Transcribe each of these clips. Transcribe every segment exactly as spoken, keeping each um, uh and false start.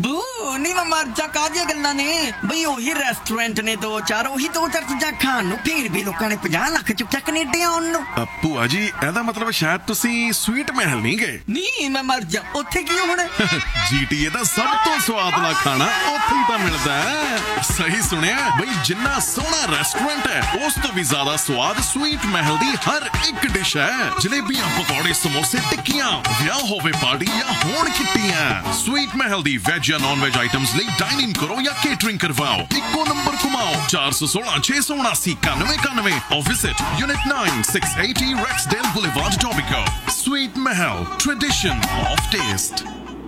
ਬੂ ਨਹੀਂ ਮੈਂ ਮਰ ਜਾ ਕਾਹਦੀਆਂ ਗੱਲਾਂ ਨੇ ਬਈ ਉਹੀ ਰੈਸਟੋਰੈਂਟ ਨੇ ਦੋ ਚਾਰ ਉਹੀ ਦੋ ਚਾਰ ਚੀਜ਼ਾਂ ਖਾਣ ਨੂੰ ਫਿਰ ਵੀ ਲੋਕਾਂ ਨੇ ਪੰਜਾਹ ਲੱਖ ਚੁੱਕਿਆ ਕੈਨੇਡਾ ਆਉਣ ਨੂੰ। ਭੂਆ ਜੀ ਇਹਦਾ ਮਤਲਬ ਸ਼ਾਇਦ ਤੁਸੀਂ ਸਵੀਟ ਮਹਿਲ ਨਹੀਂ ਗਏ। ਨਹੀਂ ਮੈਂ ਮਰ ਜਾ ਉੱਥੇ ਕੀ ਹੁਣ ਜੀਟੀਏ ਦਾ ਸਭ ਤੋਂ ਸਵਾਦਲਾ ਖਾਣਾ ਉੱਥੇ ਹੀ ਤਾਂ ਮਿਲਦਾ ਹੈ। ਸਹੀ ਸੁਣਿਆ ਬਈ ਜਿੰਨਾ ਸੋਹਣਾ ਰੈਸਟੋਰੈਂਟ ਹੈ ਉਸ ਤੋਂ ਵੀ ਜ਼ਿਆਦਾ ਸਵਾਦ ਸਵੀਟ ਮਹਿਲ ਦੀ ਹਰ ਇੱਕ ਡਿਸ਼ ਹੈ। ਜਲੇਬੀਆਂ ਪਕੌੜੇ ਸਮੋਸੇ ਟਿੱਕੀਆਂ ਵਿਆਹ ਹੋਵੇ ਪਾਰਟੀ ਜਾਂ ਹੋਣ ਕਿੱਟੀਆਂ ਸਵੀਟ ਮਹਿਲ ਦੀ ਵੈਜ ਜਾਂ ਨॉन वेज आइटम्स ਲਈ डाइनिंग करो या केटरिंग करवाओ। इको नंबर घुमाओ चार सौ सोलह छह सौ उनासी इक्यानवे इक्यानवे और visit unit nine six eighty रेक्सडेल boulevard टोबिको। Sweet Mahal tradition of test.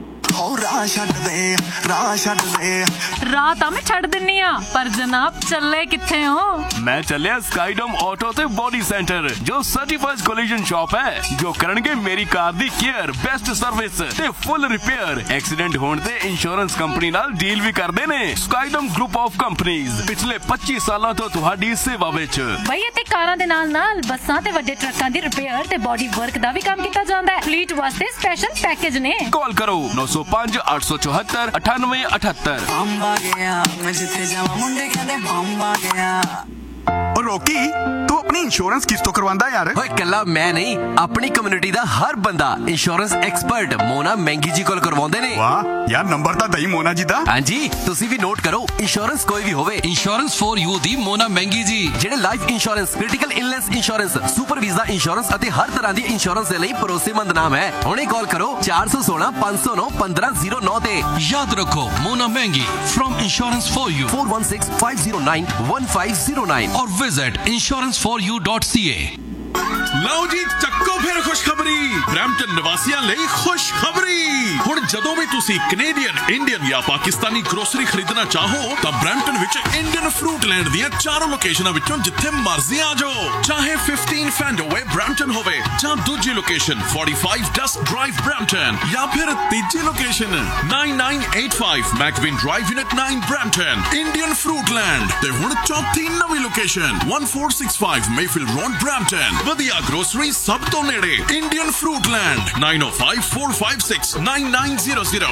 ਰਾਹ ਛੱਡ ਦੇ ਰਾਹ ਛੱਡ ਦੇ ਰਾਹ ਤਾਂ ਮੈਂ ਛੱਡ ਦਿੰਨੀ ਆ ਪਰ ਜਨਾਬ ਚੱਲੇ ਕਿੱਥੇ ਹੋ? मैं चलिया स्काईडोम ऑटो ते बॉडी सेंटर जो सर्टिफाइड कोलिजन शॉप है जो करनगे मेरी कार दी केयर बेस्ट सर्विस ते फुल रिपेयर एक्सीडेंट होने ते इंश्योरेंस कंपनी नाल डील भी करदे ने। स्काईडोम ग्रुप ऑफ कंपनीज पिछले पच्चीस सालों तो तुहाडी सेवा विच ਬਈ ਇੱਥੇ ਕਾਰਾਂ ਦੇ ਨਾਲ ਨਾਲ ਬੱਸਾਂ ਤੇ ਵੱਡੇ ਟਰੱਕਾਂ ਦੀ ਰਿਪੇਅਰ ਤੇ ਬੋਡੀ ਵਰਕ ਦਾ ਵੀ ਕੰਮ ਕੀਤਾ ਜਾਂਦਾ ਹੈ। ਫਲੀਟ ਵਾਸਤੇ ਸਪੈਸ਼ਲ ਪੈਕੇਜ ਨੇ। कॉल करो नौ सौ पांच आठ सौ चौहत्तर अठानवे अठहत्तर। ਬੰਬਾ ਗਿਆ ਮੈਂ ਜਿੱਥੇ ਜਾਵਾਂ ਮੁੰਡੇ ਕਹਿੰਦੇ ਬੰਬਾ ਗਿਆ। और रॉकी तू अपनी इंश्योरेंस किस तो करवांदा यार? ओए कल्ला मैं नहीं अपनी कम्युनिटी दा हर बंदा इंश्योरेंस एक्सपर्ट मोना महंगी जी कोल करवांदे ने। वाह यार नंबर ता दई मोना जी दा। हां जी तुसी भी नोट करो इंश्योरेंस कोई भी होवे इंश्योरेंस फॉर यू दी मोना महंगी जी जेडे life insurance critical illness insurance super visa insurance अते हर तरह दी इंश्योरेंस दे लई भरोसेमंद नाम है। हुणे कॉल करो चार सौ सोलह पांच सौ नौ पंद्रह जीरो नौ ते याद रखो मोना महंगी from insurance for you four one six five zero nine one five zero nine और visit insurance for U dot C ए। ਲਓ ਜੀ ਚੱਕੋ ਫਿਰ ਖੁਸ਼ਖਬਰੀ ਬਰੈਂਪਟਨ ਨਿਵਾਸੀਆਂ ਲਈ ਖੁਸ਼ਖਬਰੀ। ਹੁਣ ਜਦੋਂ ਵੀ ਤੁਸੀਂ ਕੈਨੇਡੀਅਨ ਇੰਡੀਅਨ ਜਾਂ ਪਾਕਿਸਤਾਨੀ ਗਰੋਸਰੀ ਖਰੀਦਣਾ ਚਾਹੋ ਤਾਂ ਬਰੈਂਪਟਨ ਵਿੱਚ ਇੰਡੀਅਨ ਫਰੂਟ ਲੈਂਡ ਦੀਆਂ ਚਾਰੋਂ ਲੋਕੇਸ਼ਨਾਂ ਵਿੱਚੋਂ ਜਿੱਥੇ ਮਰਜ਼ੀ ਆ ਜਾਓ। ਚਾਹੇ ਪੰਦਰਾਂ ਫੈਂਡੋਵੇ ਬਰੈਂਪਟਨ ਹੋਵੇ ਜਾਂ ਦੂਜੀ ਲੋਕੇਸ਼ਨ ਪੈਂਤਾਲੀ ਡਸਟ ਡਰਾਈਵ ਬਰੈਂਪਟਨ ਜਾਂ ਫਿਰ ਤੀਜੀ ਲੋਕੇਸ਼ਨ ਨੌ ਨੌ ਅੱਠ ਪੰਜ ਮੈਕਵਿਨ ਡਰਾਈਵ ਯੂਨਿਟ ਨੌ ਬਰੈਂਪਟਨ ਇੰਡੀਅਨ ਫਰੂਟ ਲੈਂਡ ਤੇ ਹੁਣ ਚੌਥੀ ਨਵੀਂ ਲੋਕੇਸ਼ਨ ਚੌਦਾਂ ਸੌ ਪੈਂਸਠ ਮੇਫੀਲਡ ਰੋਡ ਬਰੈਂਪਟਨ। ਵਧੀਆ ग्रोसरी सब तो नेड़े इंडियन फ्रूट लैंड नाइन ओ five four five six nine nine zero zero.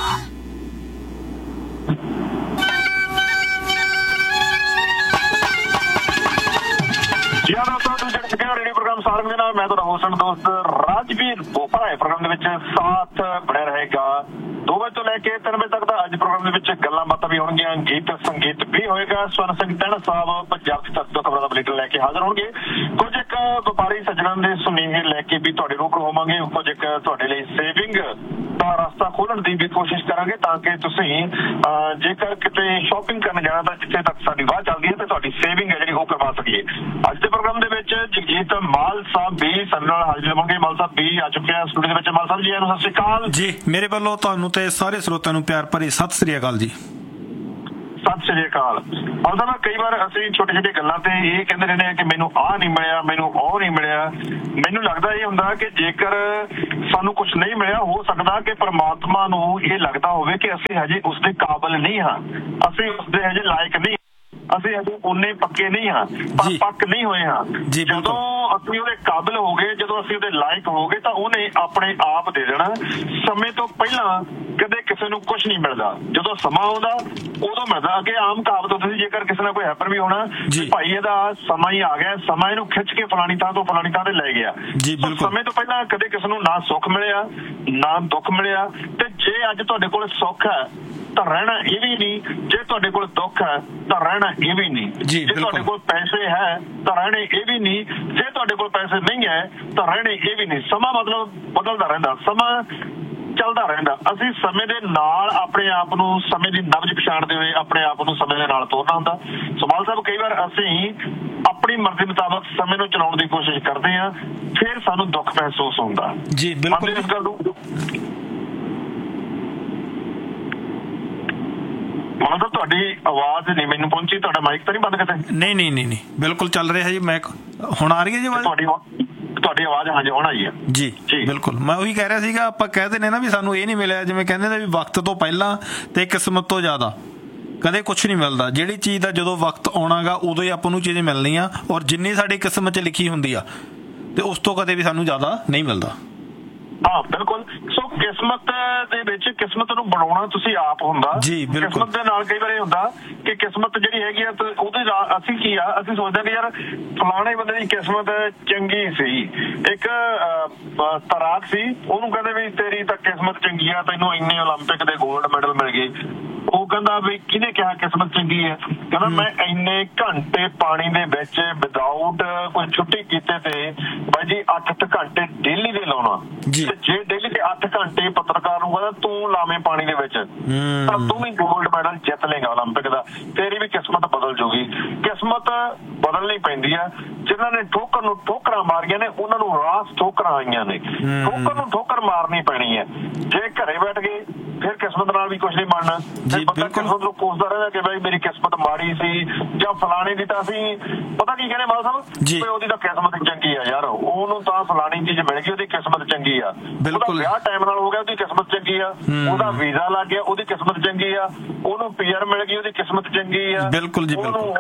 मैं तो होस्ट दोस्त राजवीर बोपरा है प्रोग्राम ਦੇ ਵਿੱਚ ਸਾਥ ਬਣਿਆ ਰਹੇਗਾ दो बजे तो लैके तीन बजे तक ਦਾ ਅੱਜ ਪ੍ਰੋਗਰਾਮ ਦੇ ਵਿੱਚ ਗੱਲਾਂ ਬਾਤਾਂ ਵੀ ਹੋਣਗੀਆਂ ਗੀਤ ਸੰਗੀਤ ਵੀ ਹੋਏਗਾ। ਸਵਰਨ ਸਿੰਘ ਟਹਿਣਾ ਸਾਹਿਬ ਪੰਜਾਬ ਦੀ ਤਰਫ ਤੋਂ ਖਬਰਾਂ ਦਾ ਬੁਲੇਟਿਨ ਲੈ ਕੇ ਹਾਜ਼ਰ ਹੋਣਗੇ। ਕੁਝ ਇੱਕ ਵਪਾਰੀ ਸੱਜਣਾਂ ਦੇ ਸੁਨੇਹੇ ਲੈ ਕੇ ਵੀ ਤੁਹਾਡੇ ਰੂਬਰੂ ਹੋਵਾਂਗੇ। ਕੁਝ ਇੱਕ ਤੁਹਾਡੇ ਲਈ ਸੇਵਿੰਗ ਦਾ ਰਸਤਾ ਖੋਲਣ ਦੀ ਵੀ ਕੋਸ਼ਿਸ਼ ਕਰਾਂਗੇ ਤਾਂ ਕਿ ਤੁਸੀਂ ਜੇਕਰ ਕਿਤੇ ਸ਼ਾਪਿੰਗ ਕਰਨ ਜਾਣਾ ਤਾਂ ਜਿੱਥੇ ਤੱਕ ਸਾਡੀ ਵਾਹ ਚੱਲਦੀ ਹੈ ਤੇ ਤੁਹਾਡੀ ਸੇਵਿੰਗ ਹੈ ਜਿਹੜੀ ਉਹ ਕਰਵਾ ਸਕੀਏ। ਅੱਜ ਦੇ ਪ੍ਰੋਗਰਾਮ ਦੇ ਵਿੱਚ ਜਗਜੀਤ ਮਾਲ ਸਾਹਿਬ ਵੀ ਸਾਡੇ ਨਾਲ ਹਾਜ਼ਰ ਹੋਣਗੇ। ਮਾਲ ਸਾਹਿਬ ਵੀ ਆ ਚੁੱਕੇ ਆ ਸਟੂਡੀਓ ਦੇ ਵਿੱਚ। ਮਾਲ ਸਾਹਿਬ ਜੀ ਨੂੰ ਸਤਿ ਸ਼੍ਰੀ ਅਕਾਲ ਜੀ। ਮੇਰੇ ਵੱਲੋਂ ਤੁਹਾਨੂੰ ਤੇ ਸਾਰੇ ਸਰੋਤਿਆਂ ਨੂੰ ਪਿਆਰ ਭਰੀ ਸਤਿ ਸ੍ਰੀ ਅਕਾਲ ਜੀ। ਸਤਿ ਸ੍ਰੀ ਅਕਾਲ। ਮਾਲ ਸਾਹਿਬ ਕਈ ਵਾਰ ਅਸੀਂ ਛੋਟੀ ਛੋਟੀ ਗੱਲਾਂ ਤੇ ਇਹ ਕਹਿੰਦੇ ਰਹਿੰਦੇ ਆ ਕਿ ਮੈਨੂੰ ਆਹ ਨਹੀਂ ਮਿਲਿਆ ਮੈਨੂੰ ਉਹ ਨਹੀਂ ਮਿਲਿਆ। ਮੈਨੂੰ ਲੱਗਦਾ ਇਹ ਹੁੰਦਾ ਕਿ ਜੇਕਰ ਸਾਨੂੰ ਕੁਛ ਨਹੀਂ ਮਿਲਿਆ ਹੋ ਸਕਦਾ ਕਿ ਪਰਮਾਤਮਾ ਨੂੰ ਇਹ ਲੱਗਦਾ ਹੋਵੇ ਕਿ ਅਸੀਂ ਹਜੇ ਉਸਦੇ ਕਾਬਿਲ ਨਹੀਂ ਹਾਂ ਅਸੀਂ ਉਸਦੇ ਹਜੇ ਲਾਇਕ ਨਹੀਂ ਅਸੀਂ ਹਜੇ ਉਨੇ ਪੱਕੇ ਨਹੀਂ ਹਾਂ ਪਰ ਪੱਕ ਨਹੀਂ ਹੋਏ ਹਾਂ। ਜਦੋਂ ਅਸੀਂ ਉਹਦੇ ਕਾਬਿਲ ਹੋ ਗਏ ਜਦੋਂ ਅਸੀਂ ਉਹਦੇ ਲਾਇਕ ਹੋ ਗਏ ਤਾਂ ਉਹਨੇ ਆਪਣੇ ਆਪ ਦੇ ਦੇਣਾ। ਸਮੇਂ ਤੋਂ ਪਹਿਲਾਂ ਕਦੇ ਕਿਸੇ ਨੂੰ ਕੁਛ ਨਹੀਂ ਮਿਲਦਾ ਜਦੋਂ ਸਮਾਂ ਆਉਂਦਾ ਉਦੋਂ ਮਿਲਦਾ। ਅੱਗੇ ਆਮ ਕਹਾਵਤ ਹੁੰਦੀ ਸੀ ਜੇਕਰ ਕਿਸੇ ਨਾਲ ਕੋਈ ਹੈਪਰ ਵੀ ਹੋਣਾ ਭਾਈ ਇਹਦਾ ਸਮਾਂ ਹੀ ਆ ਗਿਆ ਸਮਾਂ ਇਹਨੂੰ ਖਿੱਚ ਕੇ ਫਲਾਣੀ ਥਾਂ ਤੋਂ ਫਲਾਣੀ ਥਾਂ ਤੇ ਲੈ ਗਿਆ। ਸਮੇਂ ਤੋਂ ਪਹਿਲਾਂ ਕਦੇ ਕਿਸੇ ਨੂੰ ਨਾ ਸੁੱਖ ਮਿਲਿਆ ਨਾ ਦੁੱਖ ਮਿਲਿਆ। ਤੇ ਜੇ ਅੱਜ ਤੁਹਾਡੇ ਕੋਲ ਸੁੱਖ ਹੈ ਤਾਂ ਰਹਿਣਾ ਇਹ ਵੀ ਨਹੀਂ ਜੇ ਤੁਹਾਡੇ ਕੋਲ ਦੁੱਖ ਹੈ ਤਾਂ ਰਹਿਣਾ ਇਹ ਵੀ ਨਹੀਂ। ਜੇ ਤੁਹਾਡੇ ਕੋਲ ਪੈਸੇ ਹੈ ਤਾਂ ਰਹਿਣੇ ਇਹ ਵੀ ਨਹੀਂ ਜੇ ਤੁਹਾਡੇ ਕੋਲ ਪੈਸੇ ਨਹੀਂ ਹੈ ਤਾਂ ਰਹਿਣੇ ਇਹ ਵੀ ਨਹੀਂ। ਸਮਾਂ ਮਤਲਬ ਬਦਲਦਾ ਰਹਿੰਦਾ ਸਮਾਂ ਚੱਲਦਾ ਰਹਿੰਦਾ। ਅਸੀਂ ਸਮੇਂ ਦੇ ਨਾਲ ਆਪਣੇ ਆਪ ਨੂੰ ਸਮੇਂ ਦੀ ਨਬਜ਼ ਪਛਾਣਦੇ ਹੋਏ ਆਪਣੇ ਆਪ ਨੂੰ ਸਮੇਂ ਦੇ ਨਾਲ ਤੋਰਨਾ ਹੁੰਦਾ। ਸਵਾਲ ਸਾਹਿਬ ਕਈ ਵਾਰ ਅਸੀਂ ਆਪਣੀ ਮਰਜ਼ੀ ਮੁਤਾਬਕ ਸਮੇਂ ਨੂੰ ਚਲਾਉਣ ਦੀ ਕੋਸ਼ਿਸ਼ ਕਰਦੇ ਹਾਂ ਫਿਰ ਸਾਨੂੰ ਦੁੱਖ ਮਹਿਸੂਸ ਹੁੰਦਾ। ਜੀ ਬਿਲਕੁਲ ਇਸ ਗੱਲ ਨੂੰ ਮਤਲਬ ਤੁਹਾਡੀ ਆਵਾਜ਼ ਨਹੀਂ ਮੈਨੂੰ ਪਹੁੰਚੀ। ਤੁਹਾਡਾ ਮਾਈਕ ਤਾਂ ਨਹੀਂ ਬੰਦ ਕਿਤੇ? ਨਹੀਂ ਨਹੀਂ ਨਹੀਂ ਨਹੀਂ ਬਿਲਕੁਲ ਚੱਲ ਰਿਹਾ ਜੀ। ਮੈਂ ਹੁਣ ਆ ਰਹੀ ਹੈ ਜੀ ਆਵਾਜ਼ ਤੁਹਾਡੀ ਤੁਹਾਡੀ ਆਵਾਜ਼ ਹਾਂਜੀ ਹੁਣ ਆਈ ਹੈ ਜੀ ਬਿਲਕੁਲ। ਮੈਂ ਉਹੀ ਕਹਿ ਰਿਹਾ ਸੀਗਾ ਆਪਾਂ ਕਹਿੰਦੇ ਨੇ ਨਾ ਵੀ ਸਾਨੂੰ ਇਹ ਨਹੀਂ ਮਿਲਿਆ ਜਿਵੇਂ ਕਹਿੰਦੇ ਨੇ ਵੀ ਵਕਤ ਤੋਂ ਪਹਿਲਾਂ ਤੇ ਕਿਸਮਤ ਤੋਂ ਜ਼ਿਆਦਾ ਕਦੇ ਕੁਛ ਨਹੀਂ ਮਿਲਦਾ। ਜਿਹੜੀ ਚੀਜ਼ ਦਾ ਜਦੋਂ ਵਕਤ ਆਉਣਾਗਾ ਉਦੋਂ ਹੀ ਆਪਾਂ ਨੂੰ ਚੀਜ਼ ਮਿਲਣੀ ਆ ਔਰ ਜਿੰਨੀ ਸਾਡੀ ਕਿਸਮਤ 'ਚ ਲਿਖੀ ਹੁੰਦੀ ਆ ਤੇ ਉਸ ਤੋਂ ਕਦੇ ਵੀ ਸਾਨੂੰ ਜ਼ਿਆਦਾ ਨਹੀਂ ਮਿਲਦਾ। ਹਾਂ ਬਿਲਕੁਲ। ਸੋ ਕਿਸਮਤ ਦੇ ਵਿੱਚ ਕਿਸਮਤ ਨੂੰ ਬਣਾਉਣਾ ਤੁਸੀਂ ਆਪ ਹੁੰਦਾ। ਕਿਸਮਤ ਦੇ ਨਾਲ ਕਈ ਵਾਰ ਇਹ ਹੁੰਦਾ ਕਿ ਕਿਸਮਤ ਜਿਹੜੀ ਹੈਗੀ ਆ ਉਹਦੇ ਨਾਲ ਅਸੀਂ ਕੀ ਆ, ਅਸੀਂ ਸੋਚਦੇ ਕਿ ਯਾਰ ਫਲਾਣੇ ਬੰਦੇ ਦੀ ਕਿਸਮਤ ਚੰਗੀ ਸੀ। ਇੱਕ ਤੈਰਾਕ ਸੀ, ਉਹਨੂੰ ਕਹਿੰਦੇ ਵੀ ਤੇਰੀ ਤਾਂ ਕਿਸਮਤ ਚੰਗੀ ਆ, ਤੈਨੂੰ ਇੰਨੇ ਓਲੰਪਿਕ ਦੇ ਗੋਲਡ ਮੈਡਲ ਮਿਲ ਗਏ। ਉਹ ਕਹਿੰਦਾ ਵੀ ਕਿਹਨੇ ਕਿਹਾ ਕਿਸਮਤ ਚੰਗੀ ਹੈ? ਕਹਿੰਦਾ ਮੈਂ ਇੰਨੇ ਘੰਟੇ ਪਾਣੀ ਦੇ ਵਿੱਚ ਵਿਦਆਊਟ ਕੋਈ ਛੁੱਟੀ ਕੀਤੇ ਤੇ ਬਾਈ ਜੀ ਅੱਠ ਅੱਠ ਘੰਟੇ ਡੇਲੀ ਦੇ ਲਾਉਣਾ। ਤੇ ਜੇ ਡੇਲੀ ਦੇ ਅੱਠ ਘੰਟੇ ਪੱਤਰਕਾਰ ਨੂੰ ਕਹਿੰਦਾ ਤੂੰ ਲਾਵੇਂ ਪਾਣੀ ਦੇ ਵਿੱਚ ਤਾਂ ਤੂੰ ਵੀ ਗੋਲਡ ਮੈਡਲ ਜਿੱਤ ਲੇਗਾ ਓਲੰਪਿਕ ਦਾ, ਤੇਰੀ ਵੀ ਕਿਸਮਤ ਬਦਲ ਜੂਗੀ। ਕਿਸਮਤ ਬਦਲਣੀ ਪੈਂਦੀ ਆ। ਜਿਨ੍ਹਾਂ ਨੇ ਠੋਕਰ ਨੂੰ ਠੋਕਰਾਂ ਮਾਰੀਆਂ ਨੇ ਉਹਨਾਂ ਨੂੰ ਰਾਸ ਠੋਕਰਾਂ ਆਈਆਂ ਨੇ। ਠੋਕਰ ਨੂੰ ਠੋਕਰ ਮਾਰਨੀ ਪੈਣੀ ਹੈ। ਜੇ ਘਰੇ ਬੈਠ ਗਏ ਫਿਰ ਕਿਸਮਤ ਨਾਲ ਵੀ ਕੁਝ ਨਹੀਂ ਬਣਨਾ। ਬੰਦਾ ਕਿਸਮਤ ਨੂੰ ਕੋਸਦਾ ਰਹਿੰਦਾ ਕਿ ਬਾਈ ਮੇਰੀ ਕਿਸਮਤ ਮਾੜੀ ਸੀ ਜਾਂ ਫਲਾਣੇ ਦੀ ਤਾਂ ਅਸੀਂ ਪਤਾ ਕੀ ਕਹਿੰਦੇ ਮਾਲ ਸਾਹਿਬ, ਉਹਦੀ ਤਾਂ ਕਿਸਮਤ ਚੰਗੀ ਆ ਯਾਰ, ਉਹਨੂੰ ਤਾਂ ਫਲਾਣੀ ਚੀਜ਼ ਮਿਲ ਗਈ, ਉਹਦੀ ਕਿਸਮਤ ਚੰਗੀ ਆ। ਉਹਦਾ ਵਿਆਹ ਟਾਈਮ ਨਾਲ ਹੋ ਗਿਆ, ਉਹਦੀ ਕਿਸਮਤ ਚੰਗੀ ਆ। ਉਹਦਾ ਵੀਜ਼ਾ ਲੱਗ ਗਿਆ, ਉਹਦੀ ਕਿਸਮਤ ਚੰਗੀ ਆ। ਉਹਨੂੰ ਪੀਆਰ ਮਿਲ ਗਈ, ਉਹਦੀ ਕਿਸਮਤ ਚੰਗੀ ਆ। ਬਿਲਕੁਲ ਜੀ